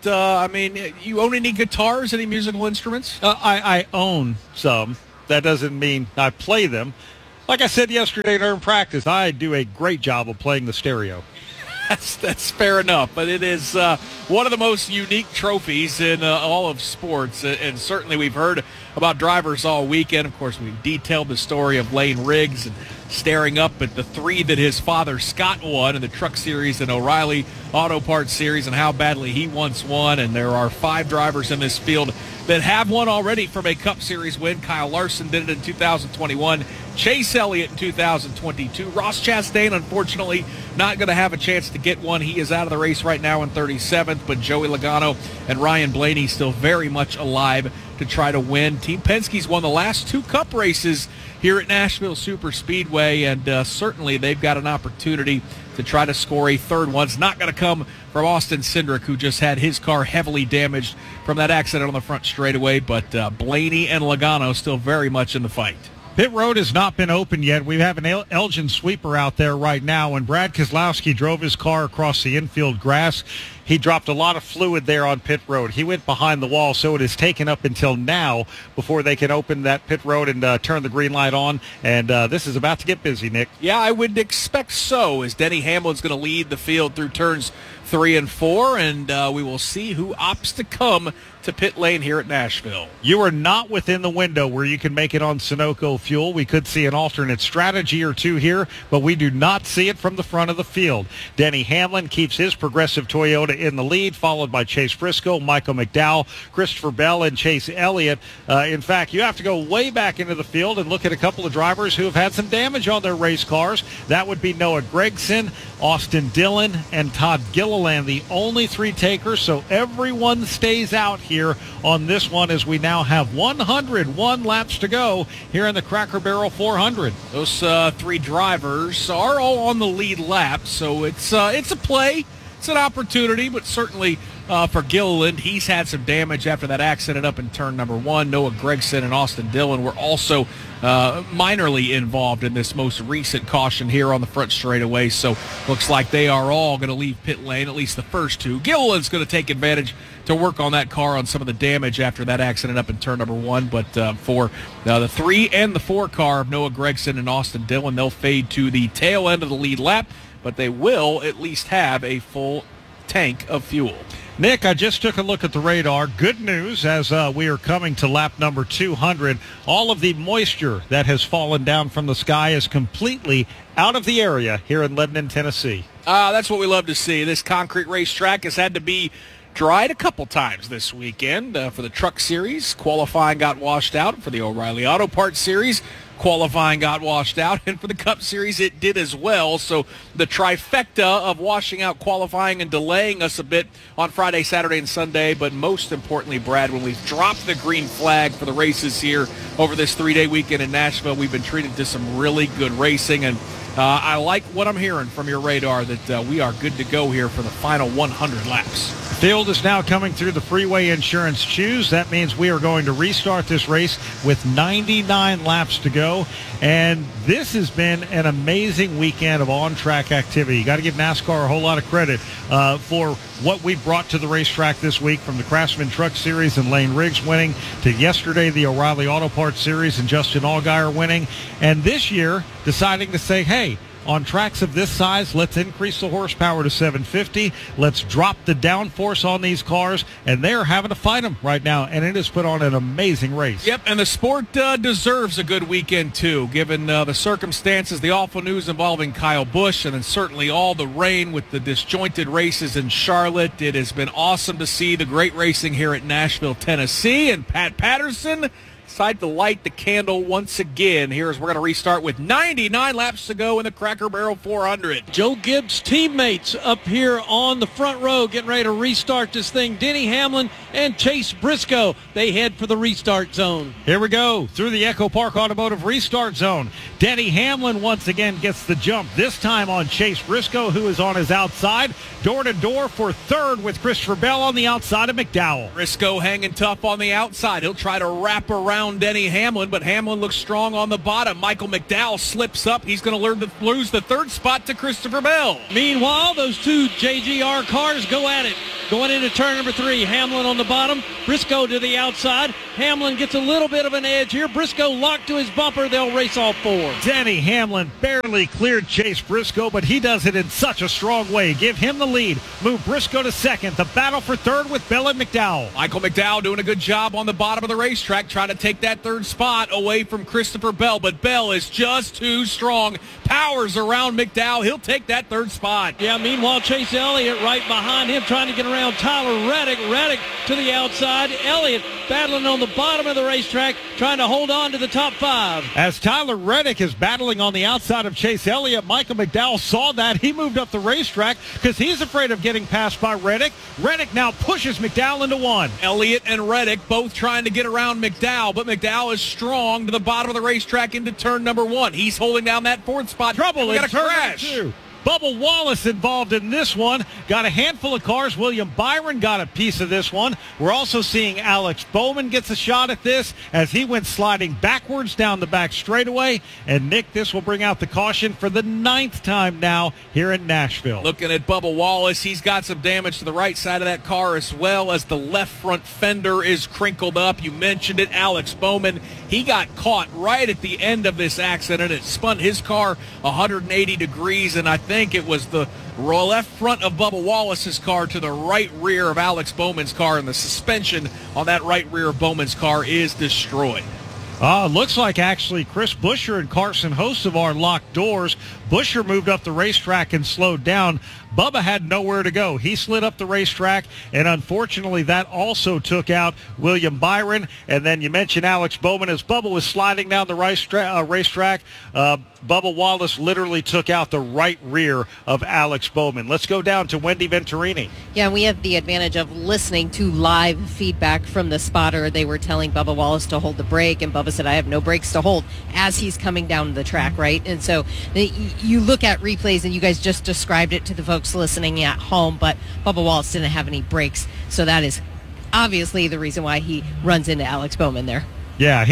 [SPEAKER 5] you own any guitars, any musical instruments?
[SPEAKER 1] I own some. That doesn't mean I play them. Like I said yesterday during practice, I do a great job of playing the stereo.
[SPEAKER 5] That's fair enough, but it is one of the most unique trophies in all of sports, and certainly we've heard about drivers all weekend. Of course, we've detailed the story of Lane Riggs and staring up at the 3 that his father Scott won in the Truck Series and O'Reilly Auto Parts Series and how badly he once won. And there are 5 drivers in this field that have won already from a Cup Series win. Kyle Larson did it in 2021. Chase Elliott in 2022. Ross Chastain, unfortunately, not going to have a chance to get one. He is out of the race right now in 37th, but Joey Logano and Ryan Blaney still very much alive to try to win. Team Penske's won the last 2 Cup races here at Nashville Super Speedway, and certainly they've got an opportunity to try to score a 3rd one. It's not going to come from Austin Cindric, who just had his car heavily damaged from that accident on the front straightaway, but Blaney and Logano still very much in the fight.
[SPEAKER 1] Pit road has not been open yet. We have an Elgin sweeper out there right now. When Brad Keselowski drove his car across the infield grass, he dropped a lot of fluid there on pit road. He went behind the wall, so it is taken up until now before they can open that pit road and turn the green light on. And this is about to get busy, Nick.
[SPEAKER 5] Yeah, I would expect so, as Denny Hamlin's going to lead the field through turns 3 and 4, and we will see who opts to come to pit lane here at Nashville.
[SPEAKER 1] You are not within the window where you can make it on Sunoco fuel. We could see an alternate strategy or two here, but we do not see it from the front of the field. Denny Hamlin keeps his Progressive Toyota in the lead, followed by Chase Briscoe, Michael McDowell, Christopher Bell, and Chase Elliott. In fact, you have to go way back into the field and look at a couple of drivers who have had some damage on their race cars. That would be Noah Gragson, Austin Dillon, and Todd Gilliland, the only 3 takers, so everyone stays out here on this one as we now have 101 laps to go here in the Cracker Barrel 400.
[SPEAKER 5] Those 3 drivers are all on the lead lap, so it's a play. It's an opportunity, but certainly for Gilliland, he's had some damage after that accident up in turn number 1. Noah Gragson and Austin Dillon were also minorly involved in this most recent caution here on the front straightaway, so looks like they are all going to leave pit lane, at least the first 2. Gilliland's going to take advantage to work on that car on some of the damage after that accident up in turn number 1, but for the 3 and the 4 car of Noah Gragson and Austin Dillon, they'll fade to the tail end of the lead lap, but they will at least have a full tank of fuel.
[SPEAKER 1] Nick, I just took a look at the radar. Good news as we are coming to lap number 200. All of the moisture that has fallen down from the sky is completely out of the area here in Lebanon, Tennessee.
[SPEAKER 5] That's what we love to see. This concrete racetrack has had to be dried a couple times this weekend. For the Truck Series, qualifying got washed out. For the O'Reilly Auto Parts Series, qualifying got washed out, and for the Cup Series it did as well. So the trifecta of washing out qualifying and delaying us a bit on Friday, Saturday, and Sunday, but most importantly, Brad, when we've dropped the green flag for the races here over this 3-day weekend in Nashville, we've been treated to some really good racing, and I like what I'm hearing from your radar that we are good to go here for the final 100 laps.
[SPEAKER 1] Field is now coming through the Freeway Insurance Choose. That means we are going to restart this race with 99 laps to go. And this has been an amazing weekend of on-track activity. You got to give NASCAR a whole lot of credit for what we brought to the racetrack this week, from the Craftsman Truck Series and Lane Riggs winning to yesterday the O'Reilly Auto Parts Series and Justin Allgaier winning. And this year deciding to say, hey, on tracks of this size, let's increase the horsepower to 750. Let's drop the downforce on these cars, and they're having to fight them right now, and it has put on an amazing race.
[SPEAKER 5] Yep, and the sport deserves a good weekend, too, given the circumstances, the awful news involving Kyle Busch, and then certainly all the rain with the disjointed races in Charlotte. It has been awesome to see the great racing here at Nashville, Tennessee, and Pat Patterson decide to light the candle once again. We're going to restart with 99 laps to go in the Cracker Barrel 400.
[SPEAKER 11] Joe Gibbs' teammates up here on the front row getting ready to restart this thing. Denny Hamlin and Chase Briscoe, they head for the restart zone.
[SPEAKER 1] Here we go through the Echo Park Automotive restart zone. Denny Hamlin once again gets the jump, this time on Chase Briscoe, who is on his outside. Door to door for third with Christopher Bell on the outside of McDowell.
[SPEAKER 5] Briscoe hanging tough on the outside. He'll try to wrap around Denny Hamlin, but Hamlin looks strong on the bottom. Michael McDowell slips up. He's going to lose the third spot to Christopher Bell.
[SPEAKER 11] Meanwhile, those two JGR cars go at it. Going into turn number 3, Hamlin on the bottom, Briscoe to the outside. Hamlin gets a little bit of an edge here. Briscoe locked to his bumper. They'll race all 4.
[SPEAKER 1] Denny Hamlin barely cleared Chase Briscoe, but he does it in such a strong way. Give him the lead. Move Briscoe to second. The battle for third with Bell and McDowell.
[SPEAKER 5] Michael McDowell doing a good job on the bottom of the racetrack, trying to take that third spot away from Christopher Bell, but Bell is just too strong. Powers around McDowell. He'll take that third spot.
[SPEAKER 11] Yeah, meanwhile, Chase Elliott right behind him trying to get around Tyler Reddick. Reddick to the outside. Elliott battling on the bottom of the racetrack, trying to hold on to the top 5.
[SPEAKER 1] As Tyler Reddick is battling on the outside of Chase Elliott, Michael McDowell saw that. He moved up the racetrack because he's afraid of getting passed by Reddick. Reddick now pushes McDowell into 1.
[SPEAKER 5] Elliott and Reddick both trying to get around McDowell, but McDowell is strong to the bottom of the racetrack into turn number 1. He's holding down that 4th spot.
[SPEAKER 1] Trouble
[SPEAKER 5] in
[SPEAKER 1] in turn number 2. Bubba Wallace involved in this one. Got a handful of cars. William Byron got a piece of this one. We're also seeing Alex Bowman gets a shot at this as he went sliding backwards down the back straightaway. And, Nick, this will bring out the caution for the 9th time now here in Nashville.
[SPEAKER 5] Looking at Bubba Wallace, he's got some damage to the right side of that car as well as the left front fender is crinkled up. You mentioned it, Alex Bowman. He got caught right at the end of this accident. It spun his car 180 degrees, and I think it was the left front of Bubba Wallace's car to the right rear of Alex Bowman's car, and the suspension on that right rear of Bowman's car is destroyed.
[SPEAKER 1] Looks like actually Chris Buescher and Carson Hocevar locked doors. Buescher moved up the racetrack and slowed down. Bubba had nowhere to go. He slid up the racetrack, and unfortunately that also took out William Byron. And then you mentioned Alex Bowman. As Bubba was sliding down the racetrack, Bubba Wallace literally took out the right rear of Alex Bowman. Let's go down to Wendy Venturini.
[SPEAKER 12] Yeah, we have the advantage of listening to live feedback from the spotter. They were telling Bubba Wallace to hold the brake, and Bubba said, I have no brakes to hold, as he's coming down the track, right? And so you look at replays, and you guys just described it to the folks listening at home, but Bubba Wallace didn't have any brakes, so that is obviously the reason why he runs into Alex Bowman there.
[SPEAKER 1] Yeah,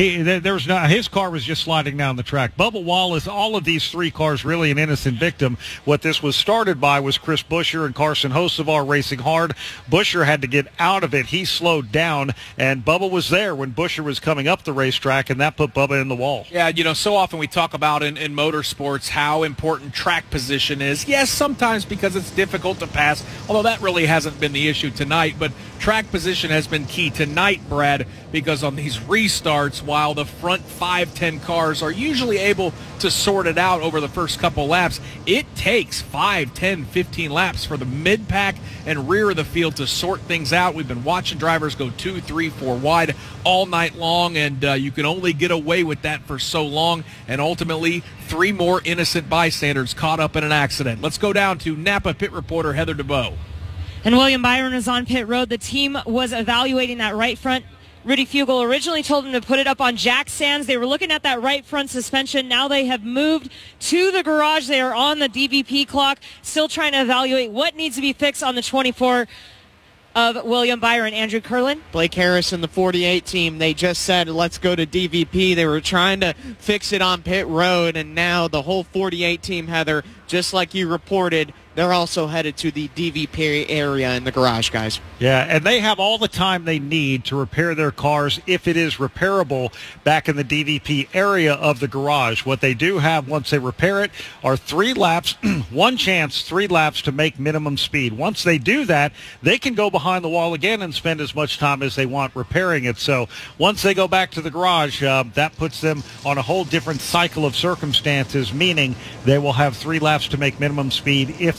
[SPEAKER 1] his car was just sliding down the track. Bubba Wallace, all of these 3 cars, really an innocent victim. What this was started by was Chris Buescher and Carson Hocevar racing hard. Buescher had to get out of it. He slowed down, and Bubba was there when Buescher was coming up the racetrack, and that put Bubba in the wall.
[SPEAKER 5] Yeah, so often we talk about in motorsports how important track position is. Yes, sometimes because it's difficult to pass, although that really hasn't been the issue tonight, but track position has been key tonight, Brad, because on these restarts, while the front 5-10 cars are usually able to sort it out over the first couple laps, it takes 5, 10, 15 laps for the mid-pack and rear of the field to sort things out. We've been watching drivers go 2, 3, 4 wide all night long, and you can only get away with that for so long, and ultimately 3 more innocent bystanders caught up in an accident. Let's go down to Napa pit reporter Heather DeVoe.
[SPEAKER 2] And William Byron is on pit road. The team was evaluating that right front. Rudy Fugle originally told him to put it up on jack stands. They were looking at that right front suspension. Now they have moved to the garage. They are on the DVP clock, still trying to evaluate what needs to be fixed on the 24 of William Byron. Andrew Curlin.
[SPEAKER 3] Blake Harris and the 48 team, they just said, let's go to DVP. They were trying to fix it on pit road, and now the whole 48 team, Heather, just like you reported, they're also headed to the DVP area in the garage, guys.
[SPEAKER 1] Yeah, and they have all the time they need to repair their cars if it is repairable back in the DVP area of the garage. What they do have once they repair it are 3 laps, 1 chance, 3 laps to make minimum speed. Once they do that, they can go behind the wall again and spend as much time as they want repairing it. So once they go back to the garage, that puts them on a whole different cycle of circumstances, meaning they will have 3 laps to make minimum speed if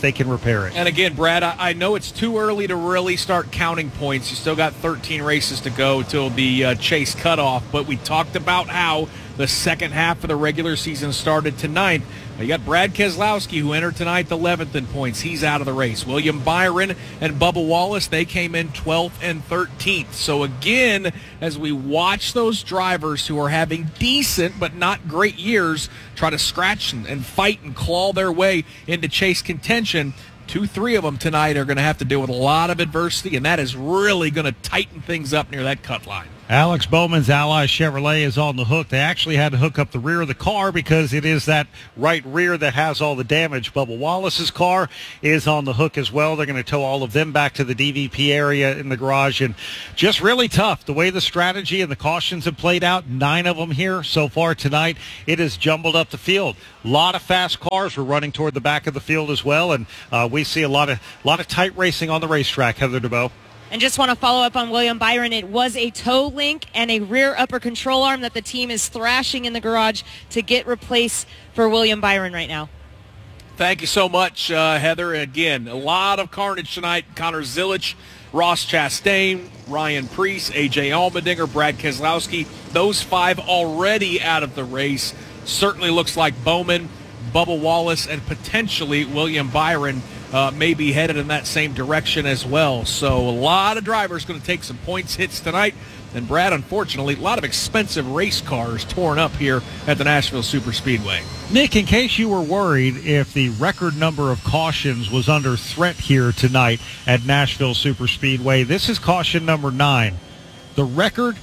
[SPEAKER 1] they can repair it.
[SPEAKER 5] And again, Brad, I know it's too early to really start counting points. You still got 13 races to go till the Chase cutoff, but we talked about how the second half of the regular season started tonight. You got Brad Keselowski, who entered tonight 11th in points. He's out of the race. William Byron and Bubba Wallace, they came in 12th and 13th. So again, as we watch those drivers who are having decent but not great years try to scratch and fight and claw their way into Chase contention, 2-3 of them tonight are going to have to deal with a lot of adversity, and that is really going to tighten things up near that cut line.
[SPEAKER 1] Alex Bowman's Ally Chevrolet is on the hook. They actually had to hook up the rear of the car because it is that right rear that has all the damage. Bubba Wallace's car is on the hook as well. They're going to tow all of them back to the DVP area in the garage. And just really tough. The way the strategy and the cautions have played out, 9 of them here so far tonight, it has jumbled up the field. A lot of fast cars were running toward the back of the field as well. And we see a lot of tight racing on the racetrack, Heather DeBow.
[SPEAKER 2] And just want to follow up on William Byron. It was a toe link and a rear upper control arm that the team is thrashing in the garage to get replaced for William Byron right now.
[SPEAKER 5] Thank you so much, Heather. Again, a lot of carnage tonight. Connor Zilich, Ross Chastain, Ryan Preece, A.J. Allmendinger, Brad Keselowski. Those 5 already out of the race. Certainly looks like Bowman, Bubba Wallace, and potentially William Byron may be headed in that same direction as well. So a lot of drivers going to take some points hits tonight. And Brad, unfortunately, a lot of expensive race cars torn up here at the Nashville Superspeedway.
[SPEAKER 1] Nick, in case you were worried if the record number of cautions was under threat here tonight at Nashville Superspeedway, this is caution number 9. The record,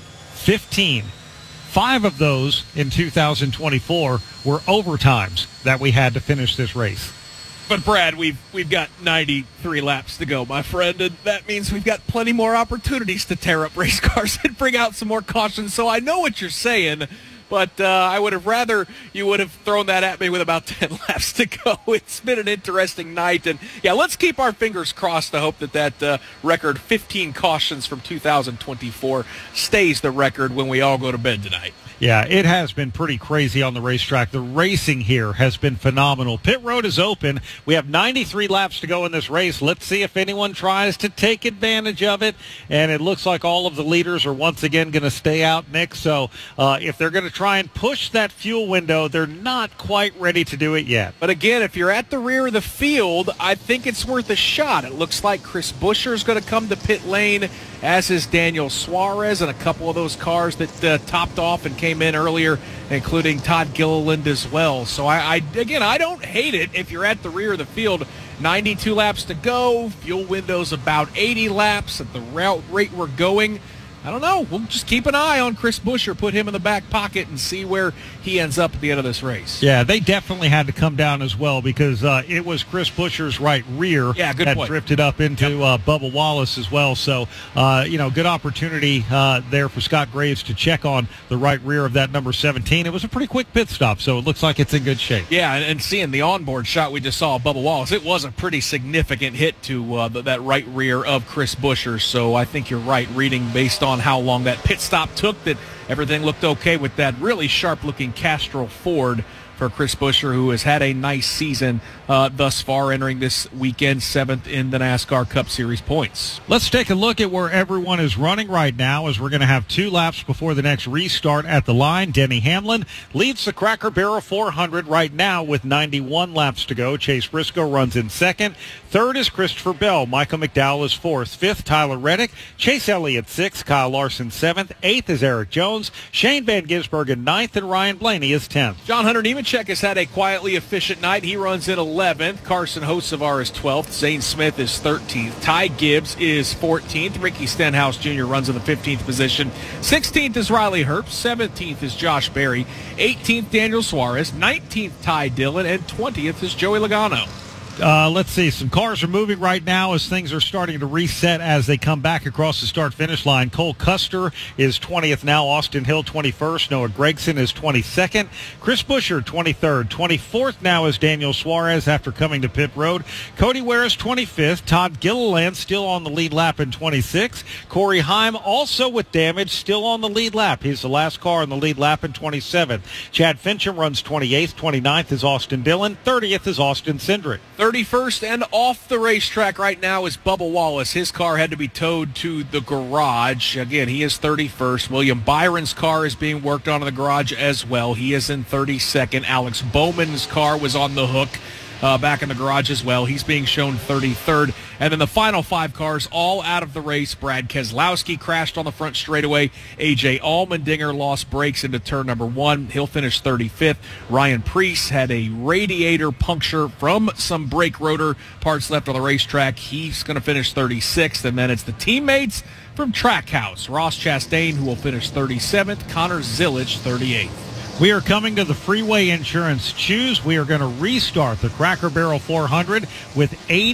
[SPEAKER 1] 15. 5 of those in 2024 were overtimes that we had to finish this race.
[SPEAKER 5] But, Brad, we've got 93 laps to go, my friend, and that means we've got plenty more opportunities to tear up race cars and bring out some more cautions. So I know what you're saying, but I would have rather you would have thrown that at me with about 10 laps to go. It's been an interesting night, and, yeah, let's keep our fingers crossed to hope that record 15 cautions from 2024 stays the record when we all go to bed tonight.
[SPEAKER 1] Yeah, it has been pretty crazy on the racetrack. The racing here has been phenomenal. Pit road is open. We have 93 laps to go in this race. Let's see if anyone tries to take advantage of it. And it looks like all of the leaders are once again going to stay out, Nick. So if they're going to try and push that fuel window, they're not quite ready to do it yet.
[SPEAKER 5] But again, if you're at the rear of the field, I think it's worth a shot. It looks like Chris Buescher is going to come to pit lane, as is Daniel Suarez, and a couple of those cars that topped off and came in earlier, including Todd Gilliland as well. So I don't hate it if you're at the rear of the field. 92 laps to go, fuel window's about 80 laps at the rate we're going. I don't know. We'll just keep an eye on Chris Buescher, put him in the back pocket, and see where he ends up at the end of this race.
[SPEAKER 1] Yeah, they definitely had to come down as well because it was Chris Buescher's right rear that drifted up into Bubba Wallace as well. So, good opportunity there for Scott Graves to check on the right rear of that number 17. It was a pretty quick pit stop, so it looks like it's in good shape.
[SPEAKER 5] Yeah, and seeing the onboard shot we just saw of Bubba Wallace, it was a pretty significant hit to that right rear of Chris Buescher. So I think you're right, reading based on how long that pit stop took, that everything looked okay with that really sharp-looking Castrol Ford for Chris Buescher, who has had a nice season thus far, entering this weekend 7th in the NASCAR Cup Series points.
[SPEAKER 1] Let's take a look at where everyone is running right now, as we're going to have 2 laps before the next restart at the line. Denny Hamlin leads the Cracker Barrel 400 right now with 91 laps to go. Chase Briscoe runs in second. Third is Christopher Bell. Michael McDowell is fourth. Fifth, Tyler Reddick. Chase Elliott sixth. Kyle Larson seventh. Eighth is Eric Jones. Shane Van Gisbergen in ninth, and Ryan Blaney is 10th.
[SPEAKER 5] John Hunter Nemechek has had a quietly efficient night. He runs in 11th. Carson Hocevar is 12th. Zane Smith is 13th. Ty Gibbs is 14th. Ricky Stenhouse Jr. runs in the 15th position. 16th is Riley Herbst. 17th is Josh Berry. 18th, Daniel Suarez. 19th, Ty Dillon. And 20th is Joey Logano.
[SPEAKER 1] Let's see. Some cars are moving right now as things are starting to reset as they come back across the start-finish line. Cole Custer is 20th now. Austin Hill 21st. Noah Gragson is 22nd. Chris Buescher 23rd. 24th now is Daniel Suarez after coming to pit road. Cody Ware is 25th. Todd Gilliland still on the lead lap in 26th. Corey Heim also with damage, still on the lead lap. He's the last car on the lead lap in 27th. Chad Fincham runs 28th. 29th is Austin Dillon. 30th is Austin Cindric.
[SPEAKER 5] 31st and off the racetrack right now is Bubba Wallace. His car had to be towed to the garage. Again, he is 31st. William Byron's car is being worked on in the garage as well. He is in 32nd. Alex Bowman's car was on the hook back in the garage as well. He's being shown 33rd. And then the final 5 cars all out of the race. Brad Keselowski crashed on the front straightaway. A.J. Allmendinger lost brakes into turn number 1. He'll finish 35th. Ryan Preece had a radiator puncture from some brake rotor parts left on the racetrack. He's going to finish 36th. And then it's the teammates from Trackhouse. Ross Chastain, who will finish 37th. Connor Zillage, 38th.
[SPEAKER 1] We are coming to the Freeway Insurance Choose. We are going to restart the Cracker Barrel 400 with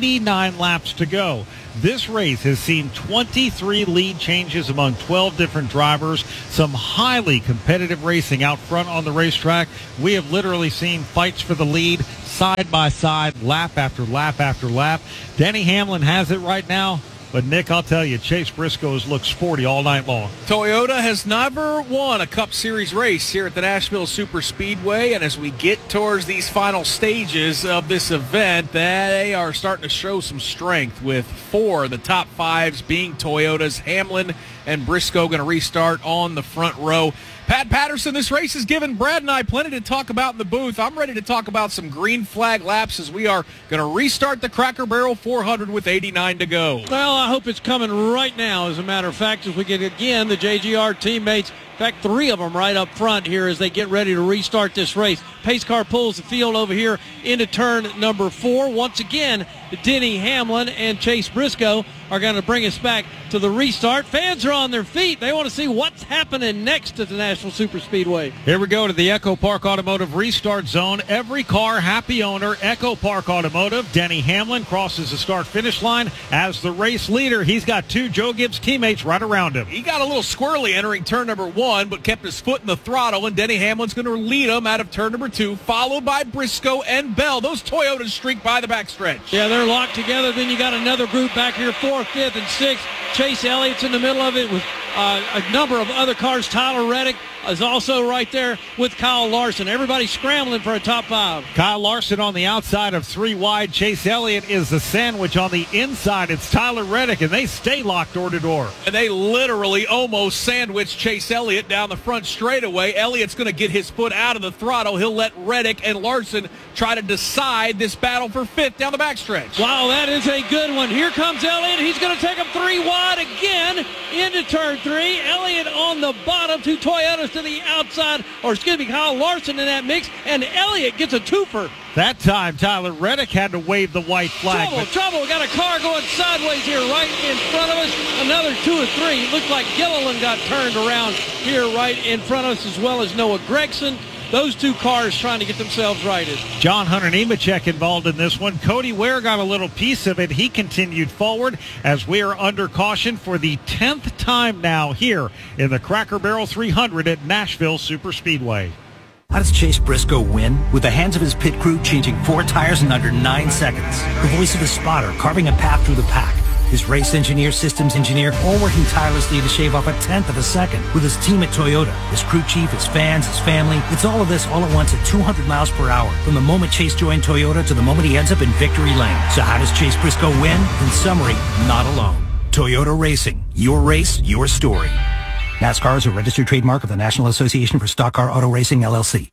[SPEAKER 1] 89 laps to go. This race has seen 23 lead changes among 12 different drivers, some highly competitive racing out front on the racetrack. We have literally seen fights for the lead side by side, lap after lap after lap. Denny Hamlin has it right now. But, Nick, I'll tell you, Chase Briscoe's looked sporty all night long.
[SPEAKER 5] Toyota has never won a Cup Series race here at the Nashville Super Speedway, and as we get towards these final stages of this event, they are starting to show some strength, with 4 of the top 5s being Toyotas. Hamlin and Briscoe going to restart on the front row. Pat Patterson, this race has given Brad and I plenty to talk about in the booth. I'm ready to talk about some green flag laps as we are going to restart the Cracker Barrel 400 with 89 to go.
[SPEAKER 11] Well, I hope it's coming right now, as a matter of fact, as we get, again, the JGR teammates. In fact, 3 of them right up front here as they get ready to restart this race. Pace car pulls the field over here into turn number 4. Once again, Denny Hamlin and Chase Briscoe are going to bring us back to the restart. Fans are on their feet. They want to see what's happening next at the Nashville Super Speedway.
[SPEAKER 1] Here we go to the Echo Park Automotive restart zone. Every car, happy owner. Echo Park Automotive. Denny Hamlin crosses the start-finish line as the race leader. He's got 2 Joe Gibbs teammates right around him.
[SPEAKER 5] He got a little squirrely entering turn number 1, but kept his foot in the throttle, and Denny Hamlin's going to lead him out of turn number 2, followed by Briscoe and Bell. Those Toyotas streak by the backstretch.
[SPEAKER 11] Yeah, they're locked together. Then you got another group back here, 4th, 5th, and 6th. Chase Elliott's in the middle of it with a number of other cars. Tyler Reddick is also right there with Kyle Larson. Everybody scrambling for a top 5.
[SPEAKER 1] Kyle Larson on the outside of 3 wide. Chase Elliott is the sandwich on the inside. It's Tyler Reddick, and they stay locked door to door.
[SPEAKER 5] And they literally almost sandwich Chase Elliott down the front straightaway. Elliott's going to get his foot out of the throttle. He'll let Reddick and Larson try to decide this battle for 5th down the backstretch.
[SPEAKER 11] Wow, that is a good one. Here comes Elliott. He's going to take him 3 wide again into turn 3. Elliott on the bottom, 2 Toyotas to the outside, Kyle Larson in that mix, and Elliott gets a twofer.
[SPEAKER 1] That time, Tyler Reddick had to wave the white flag.
[SPEAKER 11] Trouble. We got a car going sideways here right in front of us. Another 2 or 3. Looks like Gilliland got turned around here right in front of us, as well as Noah Gregson. Those 2 cars trying to get themselves righted.
[SPEAKER 1] John Hunter Nemechek involved in this one. Cody Ware got a little piece of it. He continued forward as we are under caution for the 10th time now here in the Cracker Barrel 300 at Nashville Super Speedway.
[SPEAKER 13] How does Chase Briscoe win? With the hands of his pit crew changing 4 tires in under 9 seconds. The voice of his spotter carving a path through the pack. His race engineer, systems engineer, all working tirelessly to shave off a 1/10 of a second. With his team at Toyota, his crew chief, his fans, his family. It's all of this all at once at 200 miles per hour. From the moment Chase joined Toyota to the moment he ends up in victory lane. So how does Chase Briscoe win? In summary, not alone. Toyota Racing. Your race, your story. NASCAR is a registered trademark of the National Association for Stock Car Auto Racing, LLC.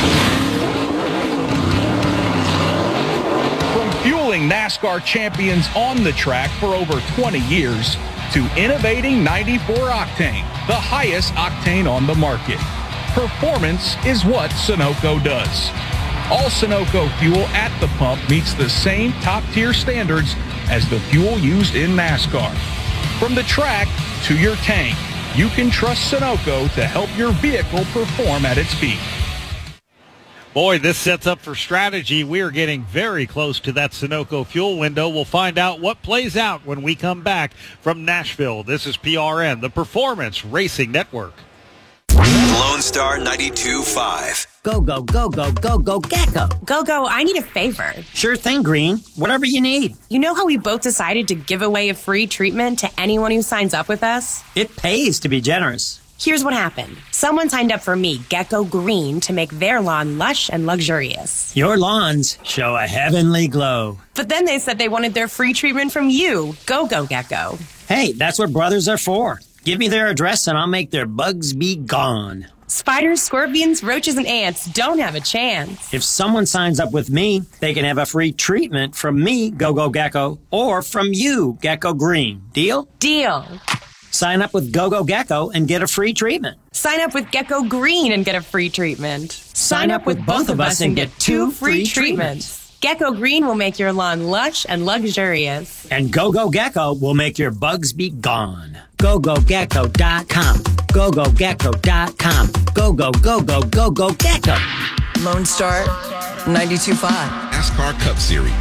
[SPEAKER 5] Fueling NASCAR champions on the track for over 20 years to innovating 94 octane, the highest octane on the market. Performance is what Sunoco does. All Sunoco fuel at the pump meets the same top-tier standards as the fuel used in NASCAR. From the track to your tank, you can trust Sunoco to help your vehicle perform at its peak.
[SPEAKER 1] Boy, this sets up for strategy. We are getting very close to that Sunoco fuel window. We'll find out what plays out when we come back from Nashville. This is PRN, the Performance Racing Network.
[SPEAKER 10] Lone Star 92.5.
[SPEAKER 14] Go, go, go, go, go, go, Gecko.
[SPEAKER 15] Go, I need a favor.
[SPEAKER 14] Sure thing, Green. Whatever you need.
[SPEAKER 15] You know how we both decided to give away a free treatment to anyone who signs up with us?
[SPEAKER 14] It pays to be generous.
[SPEAKER 15] Here's what happened. Someone signed up for me, Gecko Green, to make their lawn lush and luxurious.
[SPEAKER 14] Your lawns show a heavenly glow.
[SPEAKER 15] But then they said they wanted their free treatment from you, Go-Go Gecko.
[SPEAKER 14] Hey, that's what brothers are for. Give me their address and I'll make their bugs be gone.
[SPEAKER 15] Spiders, scorpions, roaches, and ants don't have a chance.
[SPEAKER 14] If someone signs up with me, they can have a free treatment from me, Go-Go Gecko, or from you, Gecko Green. Deal?
[SPEAKER 15] Deal.
[SPEAKER 14] Sign up with Go-Go Gecko and get a free treatment.
[SPEAKER 15] Sign up with Gecko Green and get a free treatment.
[SPEAKER 14] Sign up with both of us and get 2 free treatments.
[SPEAKER 15] Gecko Green will make your lawn lush and luxurious.
[SPEAKER 14] And Go-Go Gecko will make your bugs be gone. GoGoGecko.com. GoGoGecko.com. Go, go, go, go, go, go, Gecko.
[SPEAKER 16] Lone Star 92.5.
[SPEAKER 17] NASCAR Cup Series.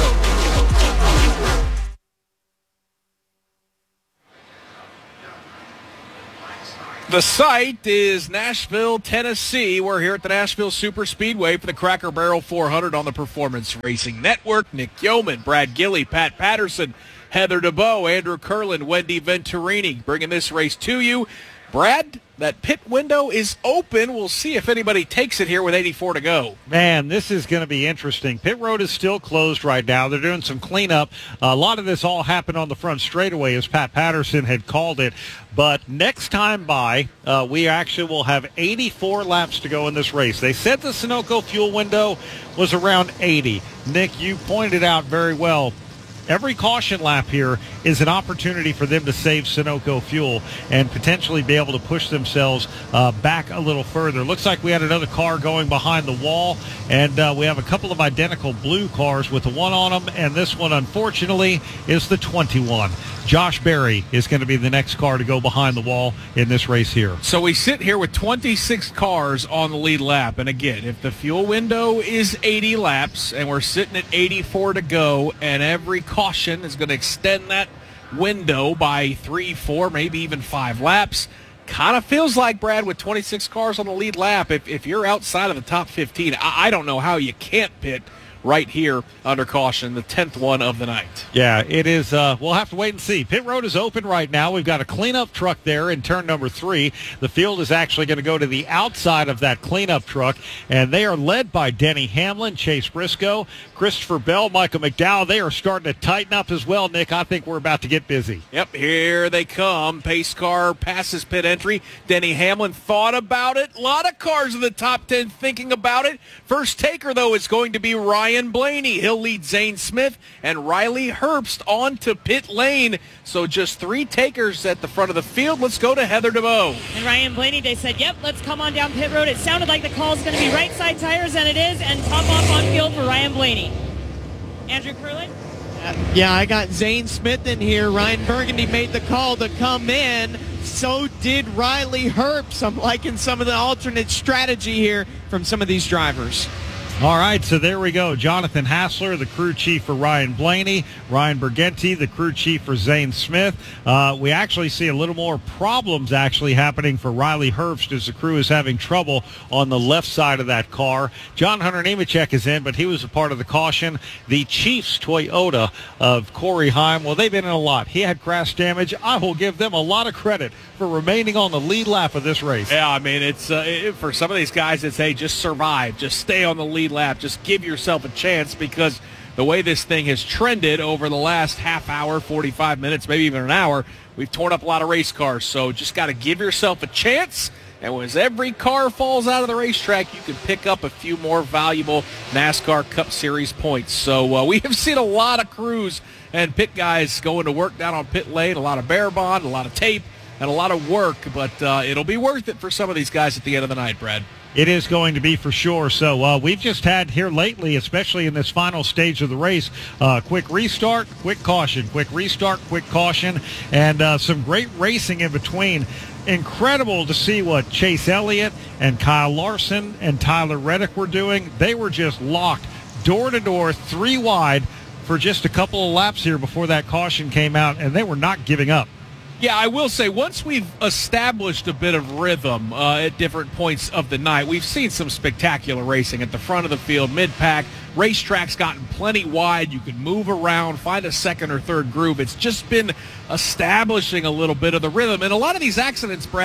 [SPEAKER 5] The site is Nashville, Tennessee. We're here at the Nashville Super Speedway for the Cracker Barrel 400 on the Performance Racing Network. Nick Yeoman, Brad Gilley, Pat Patterson, Heather DeBow, Andrew Curlin, Wendy Venturini bringing this race to you. Brad, that pit window is open. We'll see if anybody takes it here with 84 to go.
[SPEAKER 1] Man, this is going to be interesting. Pit road is still closed right now. They're doing some cleanup. A lot of this all happened on the front straightaway, as Pat Patterson had called it. But next time by, we actually will have 84 laps to go in this race. They said the Sunoco fuel window was around 80. Nick, you pointed out very well. Every caution lap here is an opportunity for them to save Sunoco fuel and potentially be able to push themselves back a little further. Looks like we had another car going behind the wall, and we have a couple of identical blue cars with the 1 on them, and this one, unfortunately, is the 21. Josh Berry is going to be the next car to go behind the wall in this race here.
[SPEAKER 5] So we sit here with 26 cars on the lead lap. And again, if the fuel window is 80 laps and we're sitting at 84 to go, and every caution is going to extend that window by 3, 4, maybe even 5 laps, kind of feels like, Brad, with 26 cars on the lead lap, if you're outside of the top 15, I don't know how you can't pit right here under caution, the 10th one of the night.
[SPEAKER 1] Yeah, it is. We'll have to wait and see. Pit road is open right now. We've got a cleanup truck there in turn number 3. The field is actually going to go to the outside of that cleanup truck, and they are led by Denny Hamlin, Chase Briscoe, Christopher Bell, Michael McDowell. They are starting to tighten up as well, Nick. I think we're about to get busy.
[SPEAKER 5] Yep, here they come. Pace car passes pit entry. Denny Hamlin thought about it. A lot of cars in the top 10 thinking about it. First taker, though, is going to be Ryan Blaney. He'll lead Zane Smith and Riley Herbst on to pit lane. So just 3 takers at the front of the field. Let's go to Heather DeBow.
[SPEAKER 2] And Ryan Blaney, they said, yep, let's come on down pit road. It sounded like the call is going to be right side tires, and it is, and top off on field for Ryan Blaney. Andrew Curlin?
[SPEAKER 3] Yeah, I got Zane Smith in here. Ryan Burgundy made the call to come in. So did Riley Herbst. I'm liking some of the alternate strategy here from some of these drivers.
[SPEAKER 1] All right, so there we go. Jonathan Hassler, the crew chief for Ryan Blaney. Ryan Burgundy, the crew chief for Zane Smith. We actually see a little more problems actually happening for Riley Herbst as the crew is having trouble on the left side of that car. John Hunter Nemechek is in, but he was a part of the caution. The Chiefs Toyota of Corey Heim, well, they've been in a lot. He had crash damage. I will give them a lot of credit for remaining on the lead lap of this race.
[SPEAKER 5] Yeah, I mean, it's for some of these guys, it's, hey, just survive. Just stay on the lead lap. Just give yourself a chance, because the way this thing has trended over the last half hour, 45 minutes, maybe even an hour, we've torn up a lot of race cars. So just got to give yourself a chance. And as every car falls out of the racetrack, you can pick up a few more valuable NASCAR Cup Series points. So we have seen a lot of crews and pit guys going to work down on pit lane, a lot of bear bond, a lot of tape, and a lot of work. But it'll be worth it for some of these guys at the end of the night, Brad.
[SPEAKER 1] It is going to be for sure. So we've just had here lately, especially in this final stage of the race, quick restart, quick caution, quick restart, quick caution, and some great racing in between. Incredible to see what Chase Elliott and Kyle Larson and Tyler Reddick were doing. They were just locked door to door, 3 wide for just a couple of laps here before that caution came out, and they were not giving up.
[SPEAKER 5] Yeah, I will say, once we've established a bit of rhythm at different points of the night, we've seen some spectacular racing at the front of the field, mid-pack. Racetrack's gotten plenty wide. You can move around, find a second or third groove. It's just been establishing a little bit of the rhythm. And a lot of these accidents, Brad,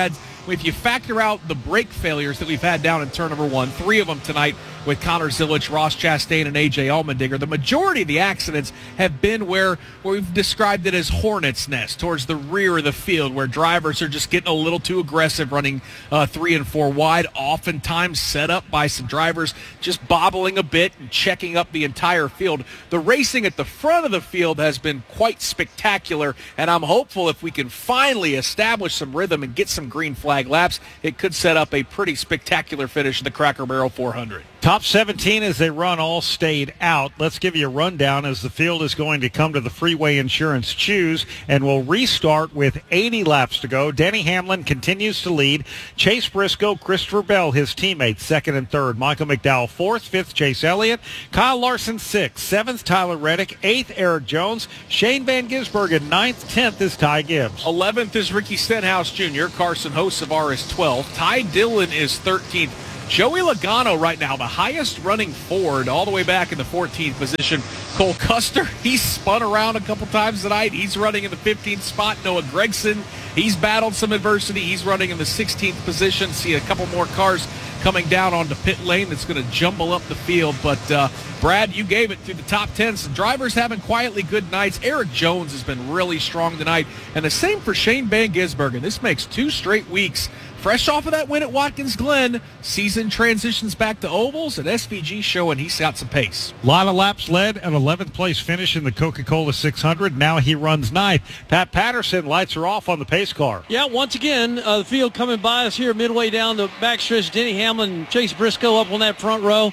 [SPEAKER 5] if you factor out the brake failures that we've had down in turn number 1, 3 of them tonight with Connor Zilich, Ross Chastain, and A.J. Allmendinger, the majority of the accidents have been where we've described it as hornet's nest, towards the rear of the field, where drivers are just getting a little too aggressive, running 3 and 4 wide, oftentimes set up by some drivers just bobbling a bit and checking up the entire field. The racing at the front of the field has been quite spectacular, and I'm hopeful if we can finally establish some rhythm and get some green flag laps, it could set up a pretty spectacular finish of the Cracker Barrel 400.
[SPEAKER 1] Top 17 as they run all stayed out. Let's give you a rundown as the field is going to come to the Freeway Insurance Choose, and we'll restart with 80 laps to go. Denny Hamlin continues to lead. Chase Briscoe, Christopher Bell, his teammates, 2nd and 3rd. Michael McDowell, 4th. 5th, Chase Elliott. Kyle Larson, 6th. 7th, Tyler Reddick. 8th, Eric Jones. Shane Van Gisbergen, 9th. 10th is Ty Gibbs.
[SPEAKER 5] 11th is Ricky Stenhouse Jr. Carson Hocevar is 12th. Ty Dillon is 13th. Joey Logano right now, the highest running Ford, all the way back in the 14th position. Cole Custer, he's spun around a couple times tonight. He's running in the 15th spot. Noah Gragson, he's battled some adversity. He's running in the 16th position. See a couple more cars coming down onto pit lane that's going to jumble up the field. But, Brad, you gave it through the top 10. Some drivers having quietly good nights. Eric Jones has been really strong tonight. And the same for Shane Van Gisbergen. This makes 2 straight weeks. Fresh off of that win at Watkins Glen, season transitions back to ovals, and SVG showing he's got some pace.
[SPEAKER 1] A lot of laps led, an 11th place finish in the Coca-Cola 600. Now he runs 9th. Pat Patterson lights her off on the pace car.
[SPEAKER 11] Yeah, once again, the field coming by us here midway down the backstretch. Denny Hamlin and Chase Briscoe up on that front row.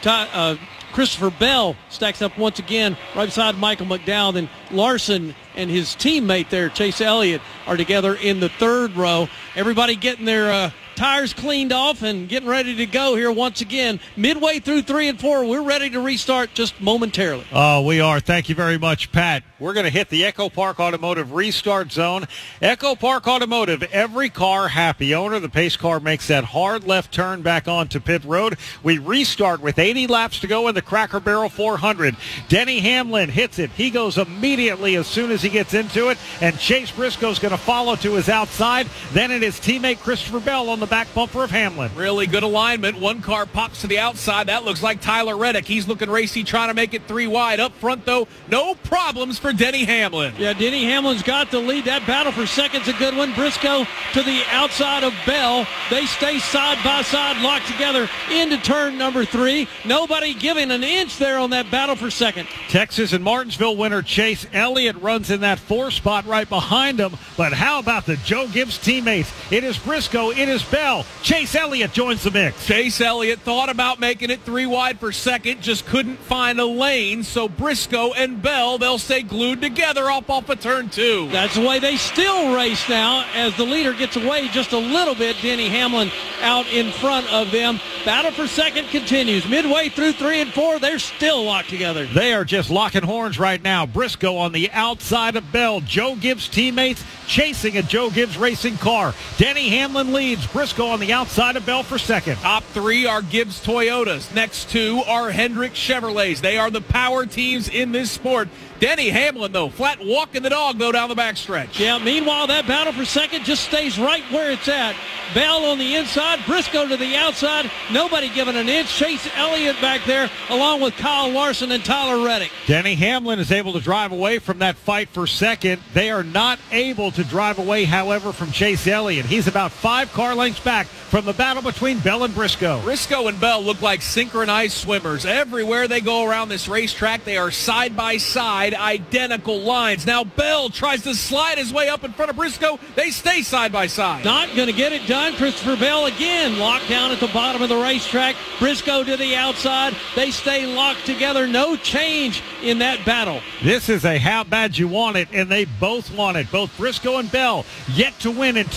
[SPEAKER 11] Christopher Bell stacks up once again right beside Michael McDowell. Then Larson and his teammate there, Chase Elliott, are together in the 3rd row. Everybody getting their tires cleaned off and getting ready to go here once again. Midway through 3 and 4, we're ready to restart just momentarily.
[SPEAKER 1] Oh, we are. Thank you very much, Pat. We're going to hit the Echo Park Automotive restart zone. Echo Park Automotive, every car happy owner. The pace car makes that hard left turn back onto pit road. We restart with 80 laps to go in the Cracker Barrel 400. Denny Hamlin hits it. He goes immediately as soon as he gets into it, and Chase Briscoe's going to follow to his outside. Then it is teammate Christopher Bell on the back bumper of Hamlin.
[SPEAKER 5] Really good alignment. One car pops to the outside. That looks like Tyler Reddick. He's looking racy, trying to make it 3 wide. Up front, though, no problems for Denny Hamlin.
[SPEAKER 11] Yeah, Denny Hamlin's got the lead. That battle for second's a good one. Briscoe to the outside of Bell. They stay side by side, locked together into turn number 3. Nobody giving an inch there on that battle for second.
[SPEAKER 1] Texas and Martinsville winner Chase Elliott runs in that 4 spot right behind him. But how about the Joe Gibbs teammates? It is Briscoe. It is Bell. Chase Elliott joins the mix.
[SPEAKER 5] Chase Elliott thought about making it 3 wide for second, just couldn't find a lane. So Briscoe and Bell, they'll stay glued together off of turn 2.
[SPEAKER 11] That's the way they still race now as the leader gets away just a little bit. Denny Hamlin out in front of them. Battle for second continues. Midway through 3 and 4, they're still locked together.
[SPEAKER 1] They are just locking horns right now. Briscoe on the outside of Bell. Joe Gibbs teammates chasing a Joe Gibbs racing car. Denny Hamlin leads. Briscoe on the outside of Bell for second.
[SPEAKER 5] Top 3 are Gibbs Toyotas. Next 2 are Hendrick Chevrolets. They are the power teams in this sport. Denny Hamlin, though, flat walking the dog, though, down the backstretch.
[SPEAKER 11] Yeah, meanwhile, that battle for second just stays right where it's at. Bell on the inside, Briscoe to the outside. Nobody giving an inch. Chase Elliott back there, along with Kyle Larson and Tyler Reddick.
[SPEAKER 1] Denny Hamlin is able to drive away from that fight for second. They are not able to drive away, however, from Chase Elliott. He's about 5 car lengths back from the battle between Bell and Briscoe.
[SPEAKER 5] Briscoe and Bell look like synchronized swimmers. Everywhere they go around this racetrack, they are side by side, identical lines. Now Bell tries to slide his way up in front of Briscoe. They stay side by side.
[SPEAKER 11] Not going to get it done. Christopher Bell again locked down at the bottom of the racetrack. Briscoe to the outside. They stay locked together. No change in that battle.
[SPEAKER 1] This is a how bad you want it, and they both want it. Both Briscoe and Bell yet to win in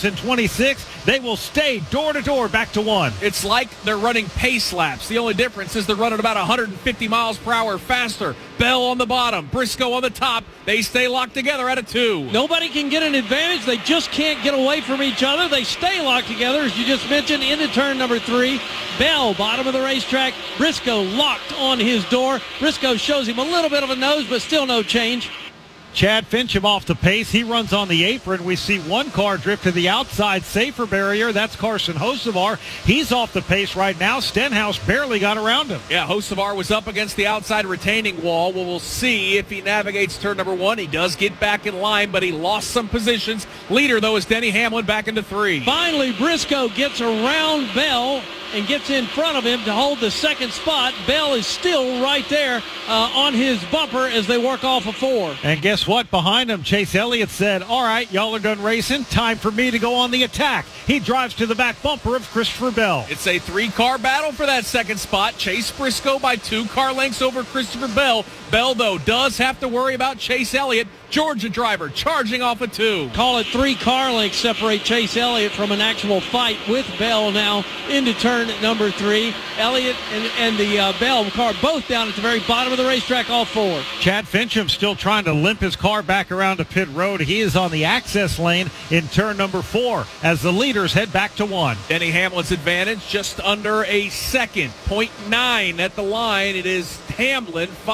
[SPEAKER 1] 2026. They will stay door to door back to 1.
[SPEAKER 5] It's like they're running pace laps. The only difference is they're running about 150 miles per hour faster. Bell on the bottom, Briscoe on the top. They stay locked together at a 2.
[SPEAKER 11] Nobody can get an advantage. They just can't get away from each other. They stay locked together, as you just mentioned, into turn number 3. Bell, bottom of the racetrack. Briscoe locked on his door. Briscoe shows him a little bit of a nose, but still no change.
[SPEAKER 1] Chad Fincham off the pace. He runs on the apron. We see one car drift to the outside safer barrier. That's Carson Hocevar. He's off the pace right now. Stenhouse barely got around him.
[SPEAKER 5] Yeah, Hocevar was up against the outside retaining wall. Well, we'll see if he navigates turn number 1. He does get back in line, but he lost some positions. Leader, though, is Denny Hamlin back into 3.
[SPEAKER 11] Finally, Briscoe gets around Bell and gets in front of him to hold the second spot. Bell is still right there on his bumper as they work off of 4.
[SPEAKER 1] And guess what? Behind him, Chase Elliott said, all right, y'all are done racing. Time for me to go on the attack. He drives to the back bumper of Christopher Bell.
[SPEAKER 5] It's a 3-car battle for that second spot. Chase Briscoe by 2 car lengths over Christopher Bell. Bell, though, does have to worry about Chase Elliott. Georgia driver charging off of 2.
[SPEAKER 11] Call it 3 car lengths separate Chase Elliott from an actual fight with Bell now into turn number 3. Elliott and the Bell car both down at the very bottom of the racetrack, all 4.
[SPEAKER 1] Chad Fincham still trying to limp his car back around to pit road. He is on the access lane in turn number 4 as the leaders head back to 1.
[SPEAKER 5] Denny Hamlin's advantage just under a second. 0.9 at the line. It is Hamlin